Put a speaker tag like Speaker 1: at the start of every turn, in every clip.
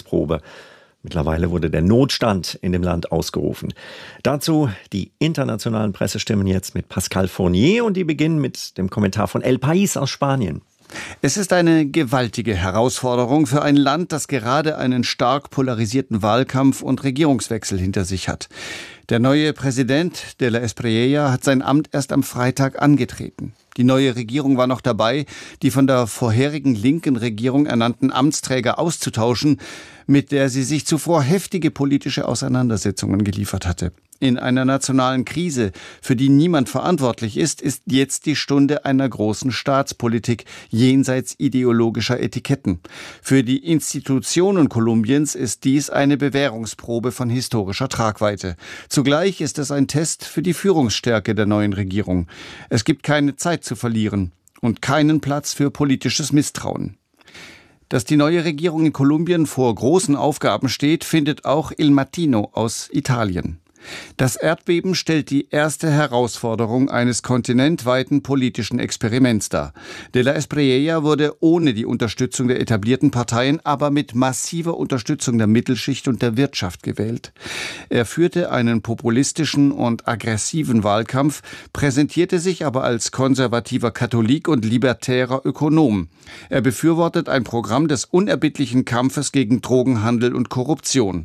Speaker 1: Bewährungsprobe. Mittlerweile wurde der Notstand in dem Land ausgerufen. Dazu die internationalen Pressestimmen jetzt mit Pascal Fournier und die beginnen mit dem Kommentar von El País aus Spanien.
Speaker 2: Es ist eine gewaltige Herausforderung für ein Land, das gerade einen stark polarisierten Wahlkampf und Regierungswechsel hinter sich hat. Der neue Präsident de la Espriella hat sein Amt erst am Freitag angetreten. Die neue Regierung war noch dabei, die von der vorherigen linken Regierung ernannten Amtsträger auszutauschen, mit der sie sich zuvor heftige politische Auseinandersetzungen geliefert hatte. In einer nationalen Krise, für die niemand verantwortlich ist, ist jetzt die Stunde einer großen Staatspolitik jenseits ideologischer Etiketten. Für die Institutionen Kolumbiens ist dies eine Bewährungsprobe von historischer Tragweite. Zugleich ist es ein Test für die Führungsstärke der neuen Regierung. Es gibt keine Zeit zu verlieren und keinen Platz für politisches Misstrauen. Dass die neue Regierung in Kolumbien vor großen Aufgaben steht, findet auch Il Mattino aus Italien. Das Erdbeben stellt die erste Herausforderung eines kontinentweiten politischen Experiments dar. De la Espriella wurde ohne die Unterstützung der etablierten Parteien, aber mit massiver Unterstützung der Mittelschicht und der Wirtschaft gewählt. Er führte einen populistischen und aggressiven Wahlkampf, präsentierte sich aber als konservativer Katholik und libertärer Ökonom. Er befürwortet ein Programm des unerbittlichen Kampfes gegen Drogenhandel und Korruption.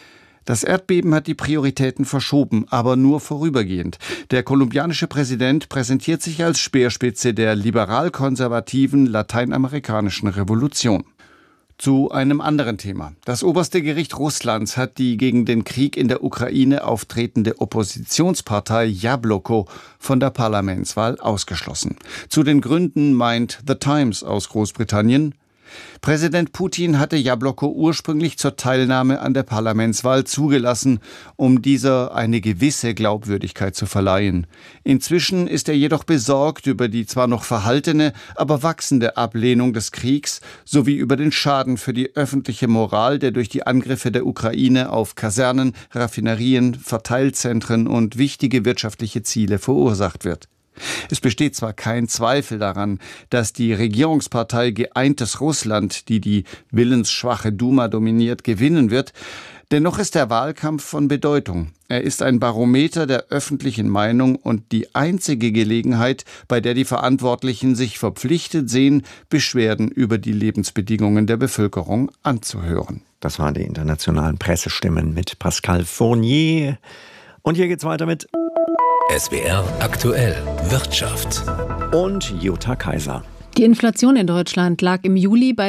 Speaker 2: Das Erdbeben hat die Prioritäten verschoben, aber nur vorübergehend. Der kolumbianische Präsident präsentiert sich als Speerspitze der liberal-konservativen lateinamerikanischen Revolution. Zu einem anderen Thema. Das oberste Gericht Russlands hat die gegen den Krieg in der Ukraine auftretende Oppositionspartei Jabloko von der Parlamentswahl ausgeschlossen. Zu den Gründen meint The Times aus Großbritannien: Präsident Putin hatte Jabloko ursprünglich zur Teilnahme an der Parlamentswahl zugelassen, um dieser eine gewisse Glaubwürdigkeit zu verleihen. Inzwischen ist er jedoch besorgt über die zwar noch verhaltene, aber wachsende Ablehnung des Kriegs sowie über den Schaden für die öffentliche Moral, der durch die Angriffe der Ukraine auf Kasernen, Raffinerien, Verteilzentren und wichtige wirtschaftliche Ziele verursacht wird. Es besteht zwar kein Zweifel daran, dass die Regierungspartei Geeintes Russland, die die willensschwache Duma dominiert, gewinnen wird, dennoch ist der Wahlkampf von Bedeutung. Er ist ein Barometer der öffentlichen Meinung und die einzige Gelegenheit, bei der die Verantwortlichen sich verpflichtet sehen, Beschwerden über die Lebensbedingungen der Bevölkerung anzuhören.
Speaker 1: Das waren die internationalen Pressestimmen mit Pascal Fournier. Und hier geht's weiter mit
Speaker 3: SWR aktuell Wirtschaft
Speaker 1: und Jutta Kaiser.
Speaker 4: Die Inflation in Deutschland lag im Juli bei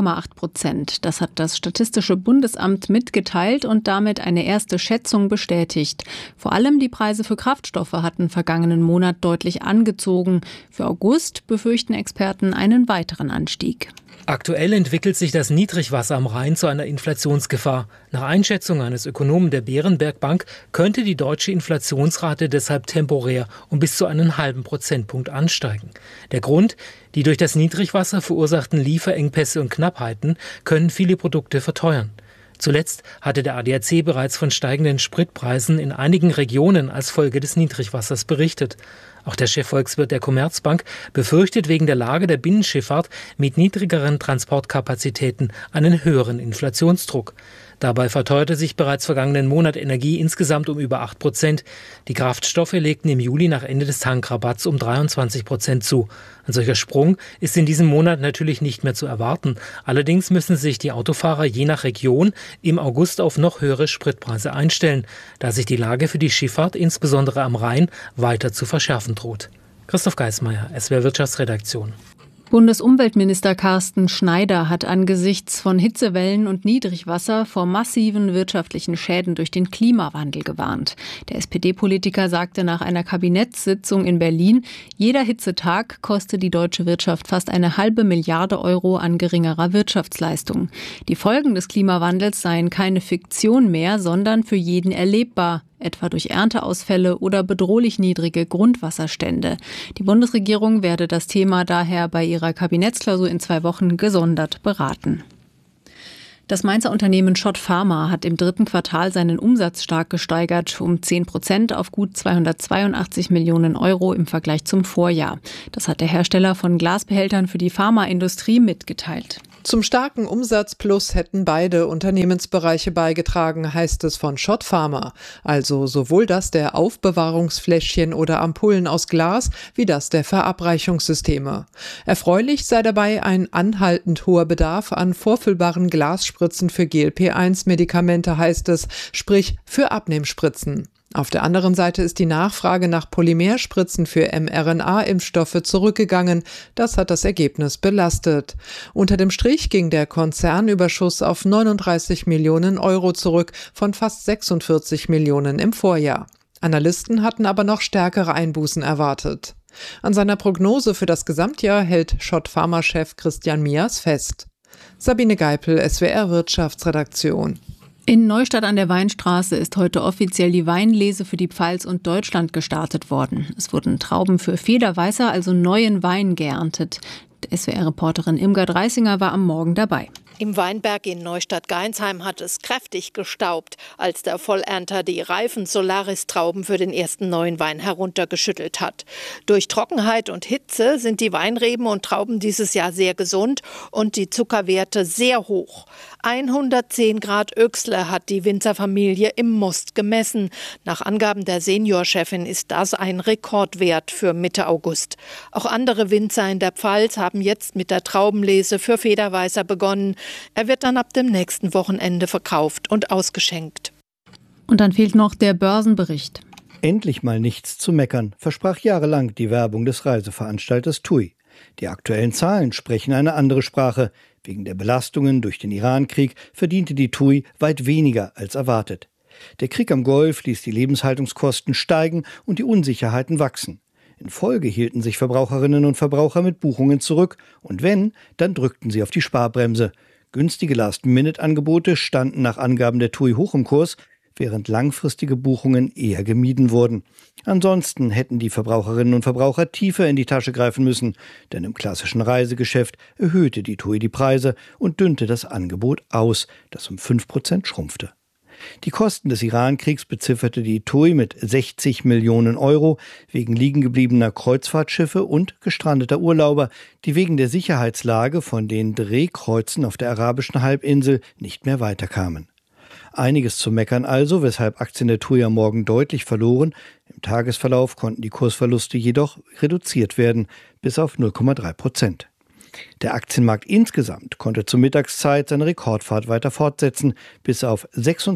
Speaker 4: 2,8%. Das hat das Statistische Bundesamt mitgeteilt und damit eine erste Schätzung bestätigt. Vor allem die Preise für Kraftstoffe hatten vergangenen Monat deutlich angezogen. Für August befürchten Experten einen weiteren Anstieg.
Speaker 5: Aktuell entwickelt sich das Niedrigwasser am Rhein zu einer Inflationsgefahr. Nach Einschätzung eines Ökonomen der Berenberg Bank könnte die deutsche Inflationsrate deshalb temporär um bis zu einen halben Prozentpunkt ansteigen. Der Grund: die durch das Niedrigwasser verursachten Lieferengpässe und Knappheiten können viele Produkte verteuern. Zuletzt hatte der ADAC bereits von steigenden Spritpreisen in einigen Regionen als Folge des Niedrigwassers berichtet. Auch der Chefvolkswirt der Commerzbank befürchtet wegen der Lage der Binnenschifffahrt mit niedrigeren Transportkapazitäten einen höheren Inflationsdruck. Dabei verteuerte sich bereits vergangenen Monat Energie insgesamt um über 8%. Die Kraftstoffe legten im Juli nach Ende des Tankrabatts um 23% zu. Ein solcher Sprung ist in diesem Monat natürlich nicht mehr zu erwarten. Allerdings müssen sich die Autofahrer je nach Region im August auf noch höhere Spritpreise einstellen, da sich die Lage für die Schifffahrt, insbesondere am Rhein, weiter zu verschärfen droht. Christoph Geismeier, SWR Wirtschaftsredaktion.
Speaker 4: Bundesumweltminister Carsten Schneider hat angesichts von Hitzewellen und Niedrigwasser vor massiven wirtschaftlichen Schäden durch den Klimawandel gewarnt. Der SPD-Politiker sagte nach einer Kabinettssitzung in Berlin, jeder Hitzetag koste die deutsche Wirtschaft fast 1,5 Milliarde Euro an geringerer Wirtschaftsleistung. Die Folgen des Klimawandels seien keine Fiktion mehr, sondern für jeden erlebbar, etwa durch Ernteausfälle oder bedrohlich niedrige Grundwasserstände. Die Bundesregierung werde das Thema daher bei ihrer Kabinettsklausur in 2 Wochen gesondert beraten. Das Mainzer Unternehmen Schott Pharma hat im 3. Quartal seinen Umsatz stark gesteigert, um 10% auf gut 282 Millionen Euro im Vergleich zum Vorjahr. Das hat der Hersteller von Glasbehältern für die Pharmaindustrie mitgeteilt.
Speaker 6: Zum starken Umsatzplus hätten beide Unternehmensbereiche beigetragen, heißt es von Schott Pharma. Also sowohl das der Aufbewahrungsfläschchen oder Ampullen aus Glas wie das der Verabreichungssysteme. Erfreulich sei dabei ein anhaltend hoher Bedarf an vorfüllbaren Glasspritzen für GLP-1-Medikamente, heißt es, sprich für Abnehmspritzen. Auf der anderen Seite ist die Nachfrage nach Polymerspritzen für mRNA-Impfstoffe zurückgegangen. Das hat das Ergebnis belastet. Unter dem Strich ging der Konzernüberschuss auf 39 Millionen Euro zurück, von fast 46 Millionen im Vorjahr. Analysten hatten aber noch stärkere Einbußen erwartet. An seiner Prognose für das Gesamtjahr hält Schott Pharma-Chef Christian Mias fest. Sabine Geipel, SWR Wirtschaftsredaktion.
Speaker 4: In Neustadt an der Weinstraße ist heute offiziell die Weinlese für die Pfalz und Deutschland gestartet worden. Es wurden Trauben für Federweißer, also neuen Wein, geerntet. SWR-Reporterin Irmgard Reisinger war am Morgen dabei.
Speaker 7: Im Weinberg in Neustadt-Gainsheim hat es kräftig gestaubt, als der Vollernter die reifen Solaris-Trauben für den ersten neuen Wein heruntergeschüttelt hat. Durch Trockenheit und Hitze sind die Weinreben und Trauben dieses Jahr sehr gesund und die Zuckerwerte sehr hoch. 110 Grad Öchsle hat die Winzerfamilie im Most gemessen. Nach Angaben der Seniorchefin ist das ein Rekordwert für Mitte August. Auch andere Winzer in der Pfalz haben jetzt mit der Traubenlese für Federweißer begonnen. Er wird dann ab dem nächsten Wochenende verkauft und ausgeschenkt.
Speaker 4: Und dann fehlt noch der Börsenbericht.
Speaker 2: Endlich mal nichts zu meckern, versprach jahrelang die Werbung des Reiseveranstalters TUI. Die aktuellen Zahlen sprechen eine andere Sprache. Wegen der Belastungen durch den Irankrieg verdiente die TUI weit weniger als erwartet. Der Krieg am Golf ließ die Lebenshaltungskosten steigen und die Unsicherheiten wachsen. In Folge hielten sich Verbraucherinnen und Verbraucher mit Buchungen zurück und wenn, dann drückten sie auf die Sparbremse. Günstige Last-Minute-Angebote standen nach Angaben der TUI hoch im Kurs, während langfristige Buchungen eher gemieden wurden. Ansonsten hätten die Verbraucherinnen und Verbraucher tiefer in die Tasche greifen müssen, denn im klassischen Reisegeschäft erhöhte die TUI die Preise und dünnte das Angebot aus, das um 5% schrumpfte. Die Kosten des Irankriegs bezifferte die TUI mit 60 Millionen Euro wegen liegengebliebener Kreuzfahrtschiffe und gestrandeter Urlauber, die wegen der Sicherheitslage von den Drehkreuzen auf der arabischen Halbinsel nicht mehr weiterkamen. Einiges zu meckern also, weshalb Aktien der TUI am Morgen deutlich verloren. Im Tagesverlauf konnten die Kursverluste jedoch reduziert werden, bis auf 0,3%. Der Aktienmarkt insgesamt konnte zur Mittagszeit seine Rekordfahrt weiter fortsetzen, bis auf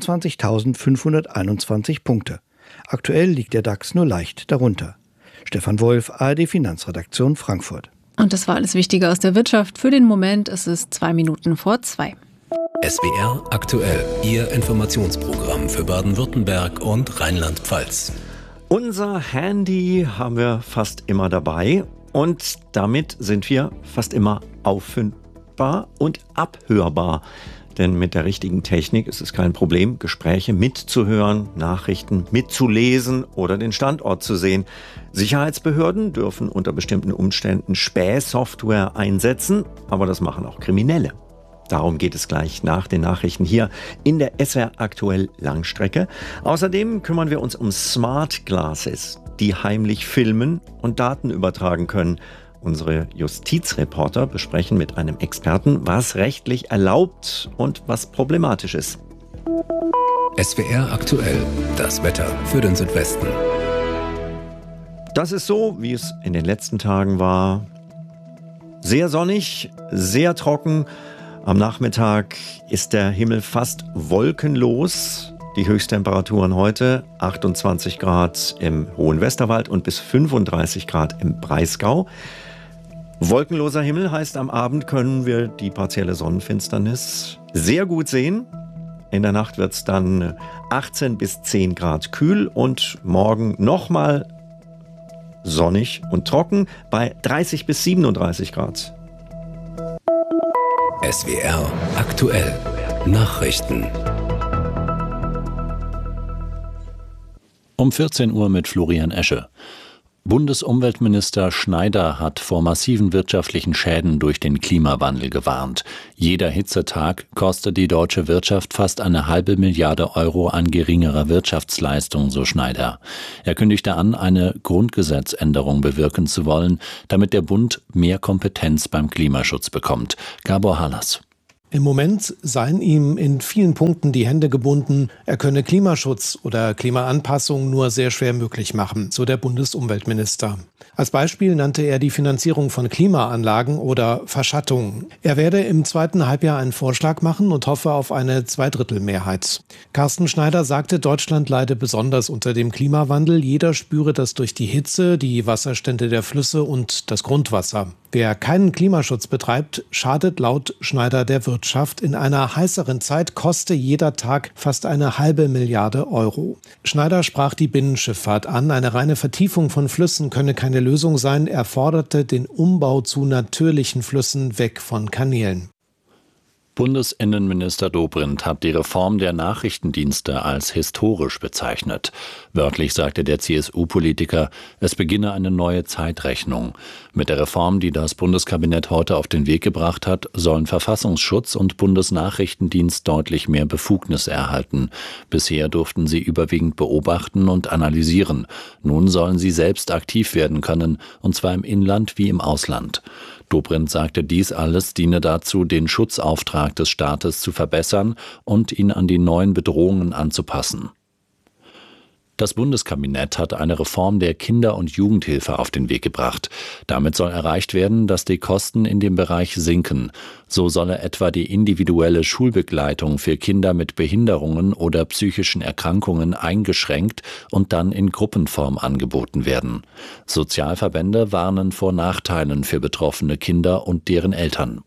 Speaker 2: 26.521 Punkte. Aktuell liegt der DAX nur leicht darunter. Stefan Wolf, ARD Finanzredaktion Frankfurt.
Speaker 4: Und das war alles Wichtige aus der Wirtschaft. Für den Moment ist es 2:02.
Speaker 3: SWR aktuell, Ihr Informationsprogramm für Baden-Württemberg und Rheinland-Pfalz.
Speaker 1: Unser Handy haben wir fast immer dabei und damit sind wir fast immer auffindbar und abhörbar. Denn mit der richtigen Technik ist es kein Problem, Gespräche mitzuhören, Nachrichten mitzulesen oder den Standort zu sehen. Sicherheitsbehörden dürfen unter bestimmten Umständen Spähsoftware einsetzen, aber das machen auch Kriminelle. Darum geht es gleich nach den Nachrichten hier in der SWR aktuell Langstrecke. Außerdem kümmern wir uns um Smart Glasses, die heimlich filmen und Daten übertragen können. Unsere Justizreporter besprechen mit einem Experten, was rechtlich erlaubt und was problematisch ist.
Speaker 3: SWR aktuell, das Wetter für den Südwesten.
Speaker 1: Das ist so, wie es in den letzten Tagen war. Sehr sonnig, sehr trocken. Am Nachmittag ist der Himmel fast wolkenlos. Die Höchsttemperaturen heute 28 Grad im Hohen Westerwald und bis 35 Grad im Breisgau. Wolkenloser Himmel heißt, am Abend können wir die partielle Sonnenfinsternis sehr gut sehen. In der Nacht wird es dann 18 bis 10 Grad kühl und morgen nochmal sonnig und trocken bei 30 bis 37 Grad.
Speaker 3: SWR aktuell Nachrichten.
Speaker 8: Um 14 Uhr mit Florian Esche. Bundesumweltminister Schneider hat vor massiven wirtschaftlichen Schäden durch den Klimawandel gewarnt. Jeder Hitzetag kostet die deutsche Wirtschaft fast 1,5 Milliarde Euro an geringerer Wirtschaftsleistung, so Schneider. Er kündigte an, eine Grundgesetzänderung bewirken zu wollen, damit der Bund mehr Kompetenz beim Klimaschutz bekommt. Gabor Hallas.
Speaker 9: Im Moment seien ihm in vielen Punkten die Hände gebunden. Er könne Klimaschutz oder Klimaanpassung nur sehr schwer möglich machen, so der Bundesumweltminister. Als Beispiel nannte er die Finanzierung von Klimaanlagen oder Verschattung. Er werde im zweiten Halbjahr einen Vorschlag machen und hoffe auf eine Zweidrittelmehrheit. Carsten Schneider sagte, Deutschland leide besonders unter dem Klimawandel. Jeder spüre das durch die Hitze, die Wasserstände der Flüsse und das Grundwasser. Wer keinen Klimaschutz betreibt, schadet laut Schneider der Wirtschaft. In einer heißeren Zeit koste jeder Tag fast 1,5 Milliarde Euro. Schneider sprach die Binnenschifffahrt an. Eine reine Vertiefung von Flüssen könne keine Lösung sein. Er forderte den Umbau zu natürlichen Flüssen weg von Kanälen.
Speaker 8: Bundesinnenminister Dobrindt hat die Reform der Nachrichtendienste als historisch bezeichnet. Wörtlich sagte der CSU-Politiker, es beginne eine neue Zeitrechnung. Mit der Reform, die das Bundeskabinett heute auf den Weg gebracht hat, sollen Verfassungsschutz und Bundesnachrichtendienst deutlich mehr Befugnisse erhalten. Bisher durften sie überwiegend beobachten und analysieren. Nun sollen sie selbst aktiv werden können, und zwar im Inland wie im Ausland. Dobrindt sagte, dies alles diene dazu, den Schutzauftrag des Staates zu verbessern und ihn an die neuen Bedrohungen anzupassen. Das Bundeskabinett hat eine Reform der Kinder- und Jugendhilfe auf den Weg gebracht. Damit soll erreicht werden, dass die Kosten in dem Bereich sinken. So solle etwa die individuelle Schulbegleitung für Kinder mit Behinderungen oder psychischen Erkrankungen eingeschränkt und dann in Gruppenform angeboten werden. Sozialverbände warnen vor Nachteilen für betroffene Kinder und deren Eltern.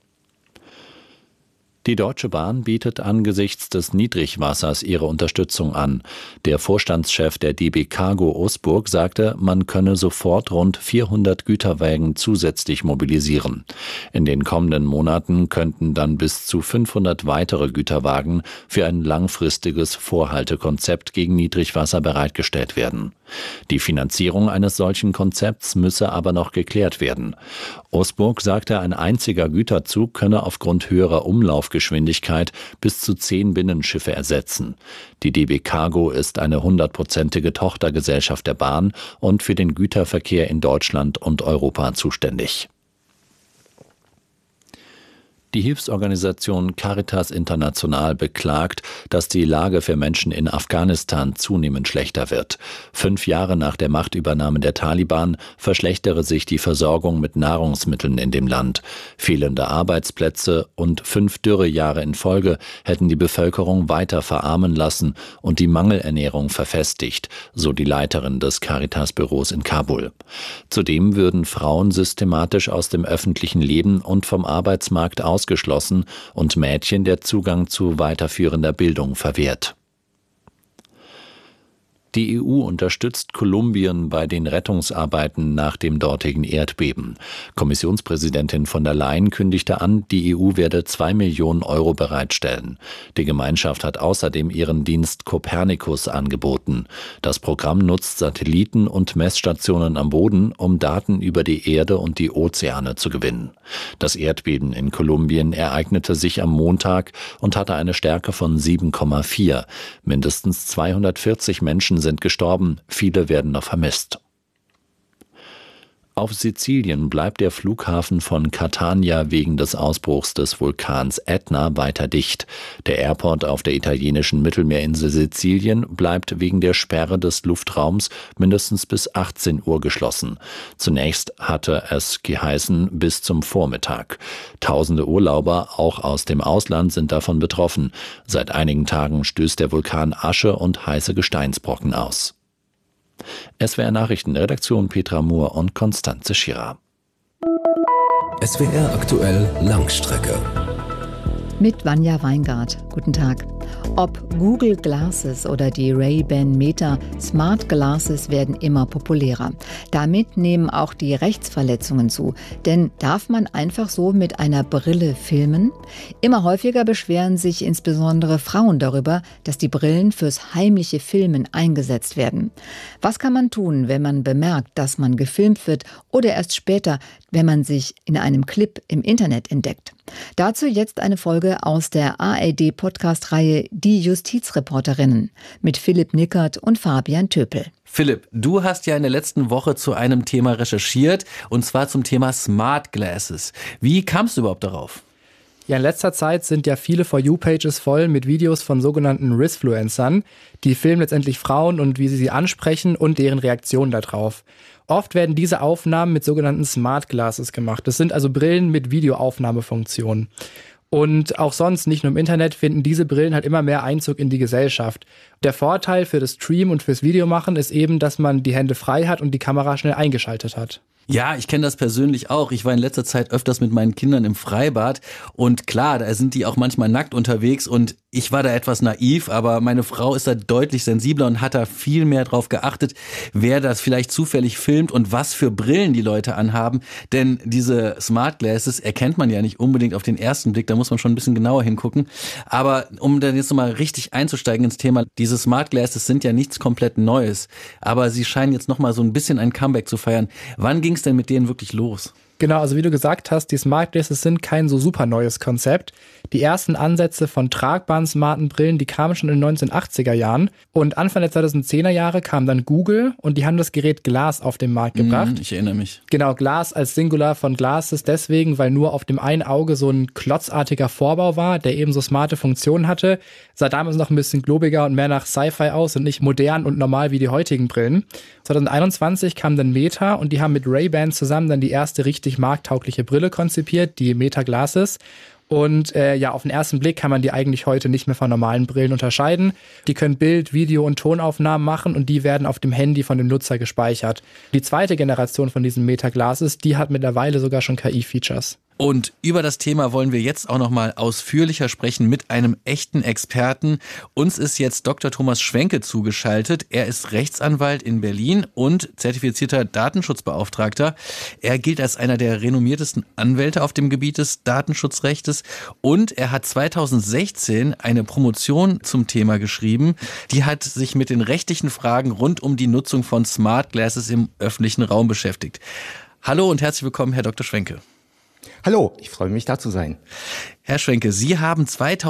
Speaker 8: Die Deutsche Bahn bietet angesichts des Niedrigwassers ihre Unterstützung an. Der Vorstandschef der DB Cargo Osburg sagte, man könne sofort rund 400 Güterwägen zusätzlich mobilisieren. In den kommenden Monaten könnten dann bis zu 500 weitere Güterwagen für ein langfristiges Vorhaltekonzept gegen Niedrigwasser bereitgestellt werden. Die Finanzierung eines solchen Konzepts müsse aber noch geklärt werden. Osburg sagte, ein einziger Güterzug könne aufgrund höherer Umlaufgeschwindigkeit bis zu 10 Binnenschiffe ersetzen. Die DB Cargo ist eine 100%ige Tochtergesellschaft der Bahn und für den Güterverkehr in Deutschland und Europa zuständig. Die Hilfsorganisation Caritas International beklagt, dass die Lage für Menschen in Afghanistan zunehmend schlechter wird. 5 Jahre nach der Machtübernahme der Taliban verschlechtere sich die Versorgung mit Nahrungsmitteln in dem Land. Fehlende Arbeitsplätze und 5 Dürrejahre in Folge hätten die Bevölkerung weiter verarmen lassen und die Mangelernährung verfestigt, so die Leiterin des Caritas-Büros in Kabul. Zudem würden Frauen systematisch aus dem öffentlichen Leben und vom Arbeitsmarkt ausgeschlossen und Mädchen der Zugang zu weiterführender Bildung verwehrt. Die EU unterstützt Kolumbien bei den Rettungsarbeiten nach dem dortigen Erdbeben. Kommissionspräsidentin von der Leyen kündigte an, die EU werde 2 Millionen Euro bereitstellen. Die Gemeinschaft hat außerdem ihren Dienst Copernicus angeboten. Das Programm nutzt Satelliten und Messstationen am Boden, um Daten über die Erde und die Ozeane zu gewinnen. Das Erdbeben in Kolumbien ereignete sich am Montag und hatte eine Stärke von 7,4. Mindestens 240 Menschen sind gestorben, viele werden noch vermisst. Auf Sizilien bleibt der Flughafen von Catania wegen des Ausbruchs des Vulkans Ätna weiter dicht. Der Airport auf der italienischen Mittelmeerinsel Sizilien bleibt wegen der Sperre des Luftraums mindestens bis 18 Uhr geschlossen. Zunächst hatte es geheißen bis zum Vormittag. Tausende Urlauber, auch aus dem Ausland, sind davon betroffen. Seit einigen Tagen stößt der Vulkan Asche und heiße Gesteinsbrocken aus. SWR Nachrichten, Redaktion Petra Mohr und Konstanze Schirra.
Speaker 3: SWR aktuell Langstrecke.
Speaker 10: Mit Vanja Weingart. Guten Tag. Ob Google Glasses oder die Ray-Ban Meta Smart Glasses werden immer populärer. Damit nehmen auch die Rechtsverletzungen zu. Denn darf man einfach so mit einer Brille filmen? Immer häufiger beschweren sich insbesondere Frauen darüber, dass die Brillen fürs heimliche Filmen eingesetzt werden. Was kann man tun, wenn man bemerkt, dass man gefilmt wird oder erst später, wenn man sich in einem Clip im Internet entdeckt? Dazu jetzt eine Folge aus der ARD-Podcast-Reihe Die Justizreporterinnen mit Philipp Nickert und Fabian Töpel.
Speaker 11: Philipp, du hast ja in der letzten Woche zu einem Thema recherchiert, und zwar zum Thema Smart Glasses. Wie kamst du überhaupt darauf?
Speaker 12: Ja, in letzter Zeit sind ja viele For You-Pages voll mit Videos von sogenannten Risfluencern. Die filmen letztendlich Frauen und wie sie ansprechen und deren Reaktionen darauf. Oft werden diese Aufnahmen mit sogenannten Smart Glasses gemacht. Das sind also Brillen mit Videoaufnahmefunktion. Und auch sonst, nicht nur im Internet, finden diese Brillen halt immer mehr Einzug in die Gesellschaft. Der Vorteil für das Stream und fürs Videomachen ist eben, dass man die Hände frei hat und die Kamera schnell eingeschaltet hat.
Speaker 11: Ja, ich kenne das persönlich auch. Ich war in letzter Zeit öfters mit meinen Kindern im Freibad und klar, da sind die auch manchmal nackt unterwegs und ich war da etwas naiv, aber meine Frau ist da deutlich sensibler und hat da viel mehr drauf geachtet, wer das vielleicht zufällig filmt und was für Brillen die Leute anhaben. Denn diese Smart Glasses erkennt man ja nicht unbedingt auf den ersten Blick, da muss man schon ein bisschen genauer hingucken. Aber um dann jetzt nochmal richtig einzusteigen ins Thema, diese Smart Glasses sind ja nichts komplett Neues, aber sie scheinen jetzt nochmal so ein bisschen ein Comeback zu feiern. Wann ging es denn mit denen wirklich los?
Speaker 12: Genau, also wie du gesagt hast, die Smart Glasses sind kein so super neues Konzept. Die ersten Ansätze von tragbaren smarten Brillen, die kamen schon in den 1980er Jahren. Und Anfang der 2010er Jahre kam dann Google und die haben das Gerät Glass auf den Markt gebracht.
Speaker 11: Ich erinnere mich.
Speaker 12: Genau, Glass als Singular von Glasses deswegen, weil nur auf dem einen Auge so ein klotzartiger Vorbau war, der eben so smarte Funktionen hatte. Sah damals noch ein bisschen globiger und mehr nach Sci-Fi aus und nicht modern und normal wie die heutigen Brillen. 2021 kam dann Meta und die haben mit Ray-Ban zusammen dann die erste richtig markttaugliche Brille konzipiert, die Meta Glasses. Und auf den ersten Blick kann man die eigentlich heute nicht mehr von normalen Brillen unterscheiden. Die können Bild-, Video- und Tonaufnahmen machen und die werden auf dem Handy von dem Nutzer gespeichert. Die zweite Generation von diesen Meta Glasses, die hat mittlerweile sogar schon KI-Features.
Speaker 11: Und über das Thema wollen wir jetzt auch noch mal ausführlicher sprechen mit einem echten Experten. Uns ist jetzt Dr. Thomas Schwenke zugeschaltet. Er ist Rechtsanwalt in Berlin und zertifizierter Datenschutzbeauftragter. Er gilt als einer der renommiertesten Anwälte auf dem Gebiet des Datenschutzrechtes und er hat 2016 eine Promotion zum Thema geschrieben. Die hat sich mit den rechtlichen Fragen rund um die Nutzung von Smart Glasses im öffentlichen Raum beschäftigt. Hallo und herzlich willkommen, Herr Dr. Schwenke.
Speaker 13: Hallo, ich freue mich, da zu sein.
Speaker 11: Herr Schwenke, Sie haben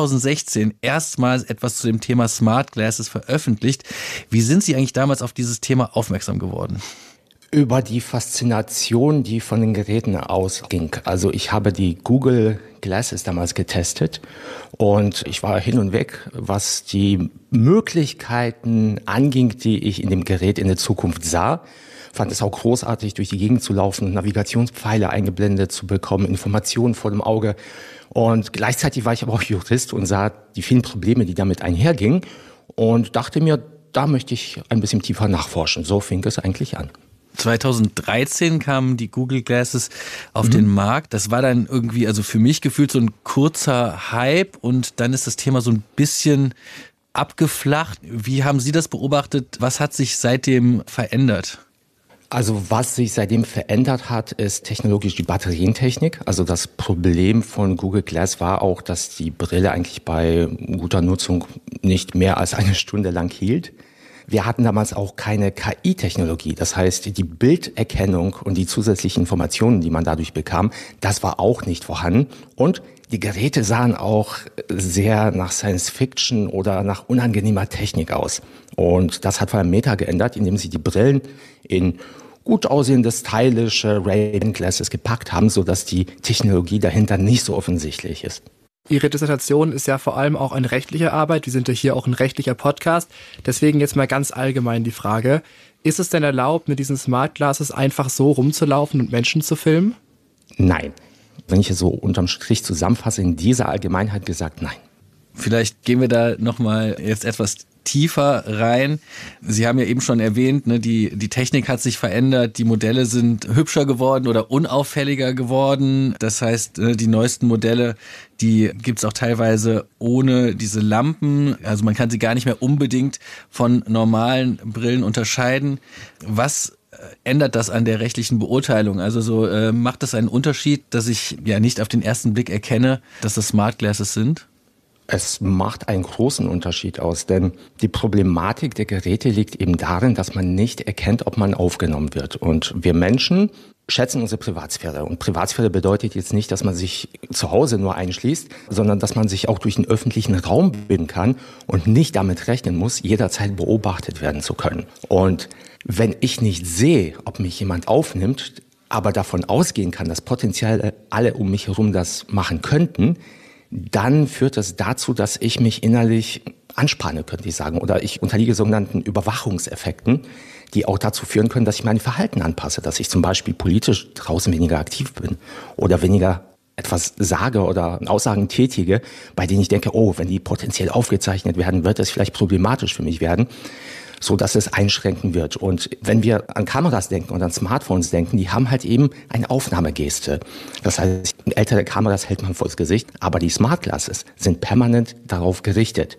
Speaker 11: 2016 erstmals etwas zu dem Thema Smart Glasses veröffentlicht. Wie sind Sie eigentlich damals auf dieses Thema aufmerksam geworden?
Speaker 13: Über die Faszination, die von den Geräten ausging. Also ich habe die Google Glasses damals getestet und ich war hin und weg, was die Möglichkeiten anging, die ich in dem Gerät in der Zukunft sah. Fand es auch großartig, durch die Gegend zu laufen und Navigationspfeile eingeblendet zu bekommen, Informationen vor dem Auge. Und gleichzeitig war ich aber auch Jurist und sah die vielen Probleme, die damit einhergingen und dachte mir, da möchte ich ein bisschen tiefer nachforschen. So fing es eigentlich an.
Speaker 11: 2013 kamen die Google Glasses auf den Markt. Das war dann irgendwie, also für mich gefühlt so ein kurzer Hype und dann ist das Thema so ein bisschen abgeflacht. Wie haben Sie das beobachtet? Was hat sich seitdem verändert?
Speaker 13: Also was sich seitdem verändert hat, ist technologisch die Batterientechnik. Also das Problem von Google Glass war auch, dass die Brille eigentlich bei guter Nutzung nicht mehr als eine Stunde lang hielt. Wir hatten damals auch keine KI-Technologie. Das heißt, die Bilderkennung und die zusätzlichen Informationen, die man dadurch bekam, das war auch nicht vorhanden. Und die Geräte sahen auch sehr nach Science-Fiction oder nach unangenehmer Technik aus. Und das hat vor allem Meta geändert, indem sie die Brillen in gut aussehende, stylische Ray-Ban Glasses gepackt haben, sodass die Technologie dahinter nicht so offensichtlich ist.
Speaker 12: Ihre Dissertation ist ja vor allem auch eine rechtliche Arbeit. Wir sind ja hier auch ein rechtlicher Podcast. Deswegen jetzt mal ganz allgemein die Frage, ist es denn erlaubt, mit diesen Smart Glasses einfach so rumzulaufen und Menschen zu filmen?
Speaker 13: Nein. Wenn ich es so unterm Strich zusammenfasse, in dieser Allgemeinheit gesagt, nein.
Speaker 11: Vielleicht gehen wir da nochmal jetzt etwas tiefer rein. Sie haben ja eben schon erwähnt, ne, die Technik hat sich verändert, die Modelle sind hübscher geworden oder unauffälliger geworden. Das heißt, die neuesten Modelle, die gibt's auch teilweise ohne diese Lampen. Also man kann sie gar nicht mehr unbedingt von normalen Brillen unterscheiden. Was ändert das an der rechtlichen Beurteilung? Also macht das einen Unterschied, dass ich ja nicht auf den ersten Blick erkenne, dass das Smart Glasses sind?
Speaker 13: Es macht einen großen Unterschied aus, denn die Problematik der Geräte liegt eben darin, dass man nicht erkennt, ob man aufgenommen wird. Und wir Menschen schätzen unsere Privatsphäre. Und Privatsphäre bedeutet jetzt nicht, dass man sich zu Hause nur einschließt, sondern dass man sich auch durch den öffentlichen Raum bewegen kann und nicht damit rechnen muss, jederzeit beobachtet werden zu können. Und wenn ich nicht sehe, ob mich jemand aufnimmt, aber davon ausgehen kann, dass potenziell alle um mich herum das machen könnten, dann führt das dazu, dass ich mich innerlich anspanne, könnte ich sagen. Oder ich unterliege sogenannten Überwachungseffekten, die auch dazu führen können, dass ich mein Verhalten anpasse. Dass ich zum Beispiel politisch draußen weniger aktiv bin oder weniger etwas sage oder Aussagen tätige, bei denen ich denke, oh, wenn die potenziell aufgezeichnet werden, wird das vielleicht problematisch für mich werden, so dass es einschränken wird. Und wenn wir an Kameras denken und an Smartphones denken, die haben halt eben eine Aufnahmegeste. Das heißt, ältere Kameras hält man vors Gesicht, aber die Smart Glasses sind permanent darauf gerichtet.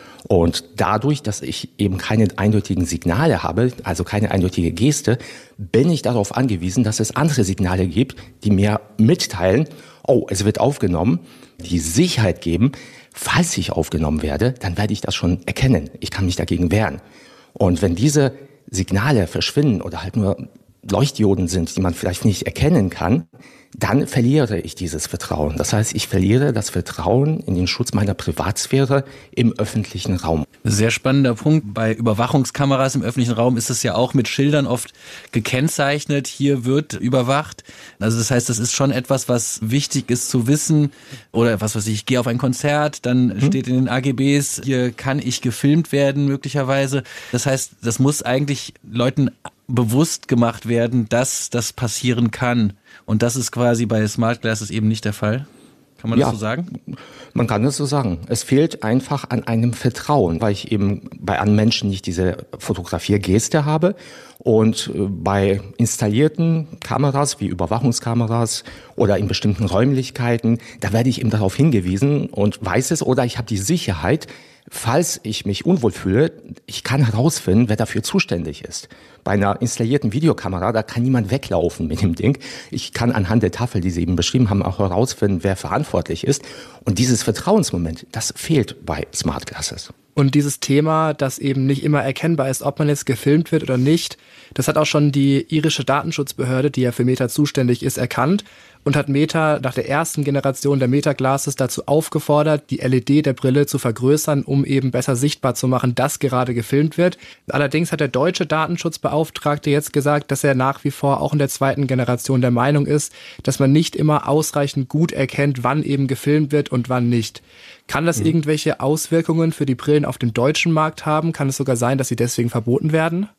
Speaker 13: Und dadurch, dass ich eben keine eindeutigen Signale habe, also keine eindeutige Geste, bin ich darauf angewiesen, dass es andere Signale gibt, die mir mitteilen, oh, es wird aufgenommen, die Sicherheit geben, falls ich aufgenommen werde, dann werde ich das schon erkennen. Ich kann mich dagegen wehren. Und wenn diese Signale verschwinden oder halt nur Leuchtdioden sind, die man vielleicht nicht erkennen kann, dann verliere ich dieses Vertrauen. Das heißt, ich verliere das Vertrauen in den Schutz meiner Privatsphäre im öffentlichen Raum.
Speaker 11: Sehr spannender Punkt. Bei Überwachungskameras im öffentlichen Raum ist es ja auch mit Schildern oft gekennzeichnet. Hier wird überwacht. Also das heißt, das ist schon etwas, was wichtig ist zu wissen. Oder was weiß ich gehe auf ein Konzert, dann steht in den AGBs, hier kann ich gefilmt werden möglicherweise. Das heißt, das muss eigentlich Leuten bewusst gemacht werden, dass das passieren kann. Und das ist quasi bei Smart Glasses eben nicht der Fall. Kann man das so sagen?
Speaker 13: Man kann das so sagen. Es fehlt einfach an einem Vertrauen, weil ich eben bei anderen Menschen nicht diese Fotografiergeste habe. Und bei installierten Kameras wie Überwachungskameras oder in bestimmten Räumlichkeiten, da werde ich eben darauf hingewiesen und weiß es, oder ich habe die Sicherheit, falls ich mich unwohl fühle, ich kann herausfinden, wer dafür zuständig ist. Bei einer installierten Videokamera, da kann niemand weglaufen mit dem Ding. Ich kann anhand der Tafel, die Sie eben beschrieben haben, auch herausfinden, wer verantwortlich ist. Und dieses Vertrauensmoment, das fehlt bei Smart Glasses.
Speaker 12: Und dieses Thema, das eben nicht immer erkennbar ist, ob man jetzt gefilmt wird oder nicht, das hat auch schon die irische Datenschutzbehörde, die ja für Meta zuständig ist, erkannt und hat Meta nach der ersten Generation der Meta Glasses dazu aufgefordert, die LED der Brille zu vergrößern, um eben besser sichtbar zu machen, dass gerade gefilmt wird. Allerdings hat der deutsche Datenschutzbeauftragte jetzt gesagt, dass er nach wie vor auch in der zweiten Generation der Meinung ist, dass man nicht immer ausreichend gut erkennt, wann eben gefilmt wird und wann nicht. Kann das irgendwelche Auswirkungen für die Brillen auf dem deutschen Markt haben? Kann es sogar sein, dass sie deswegen verboten werden?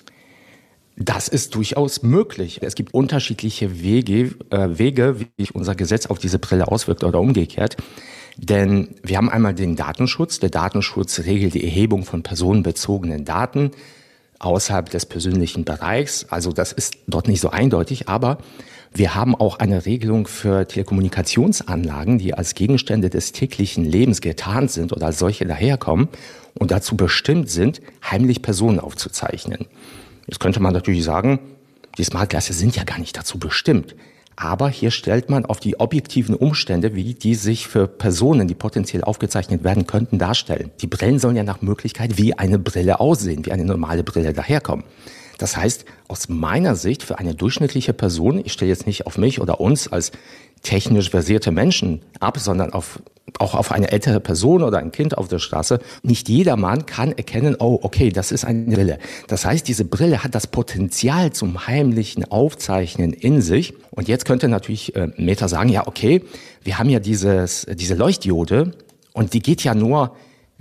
Speaker 13: Das ist durchaus möglich. Es gibt unterschiedliche Wege, wie sich unser Gesetz auf diese Brille auswirkt oder umgekehrt. Denn wir haben einmal den Datenschutz. Der Datenschutz regelt die Erhebung von personenbezogenen Daten außerhalb des persönlichen Bereichs. Also das ist dort nicht so eindeutig, aber wir haben auch eine Regelung für Telekommunikationsanlagen, die als Gegenstände des täglichen Lebens getarnt sind oder als solche daherkommen und dazu bestimmt sind, heimlich Personen aufzuzeichnen. Jetzt könnte man natürlich sagen, die Smart Glasses sind ja gar nicht dazu bestimmt. Aber hier stellt man auf die objektiven Umstände, wie die sich für Personen, die potenziell aufgezeichnet werden könnten, darstellen. Die Brillen sollen ja nach Möglichkeit wie eine Brille aussehen, wie eine normale Brille daherkommen. Das heißt, aus meiner Sicht für eine durchschnittliche Person, ich stelle jetzt nicht auf mich oder uns als technisch versierte Menschen ab, sondern auch auf eine ältere Person oder ein Kind auf der Straße. Nicht jedermann kann erkennen, oh, okay, das ist eine Brille. Das heißt, diese Brille hat das Potenzial zum heimlichen Aufzeichnen in sich. Und jetzt könnte natürlich Meta sagen, ja, okay, wir haben ja diese Leuchtdiode und die geht ja nur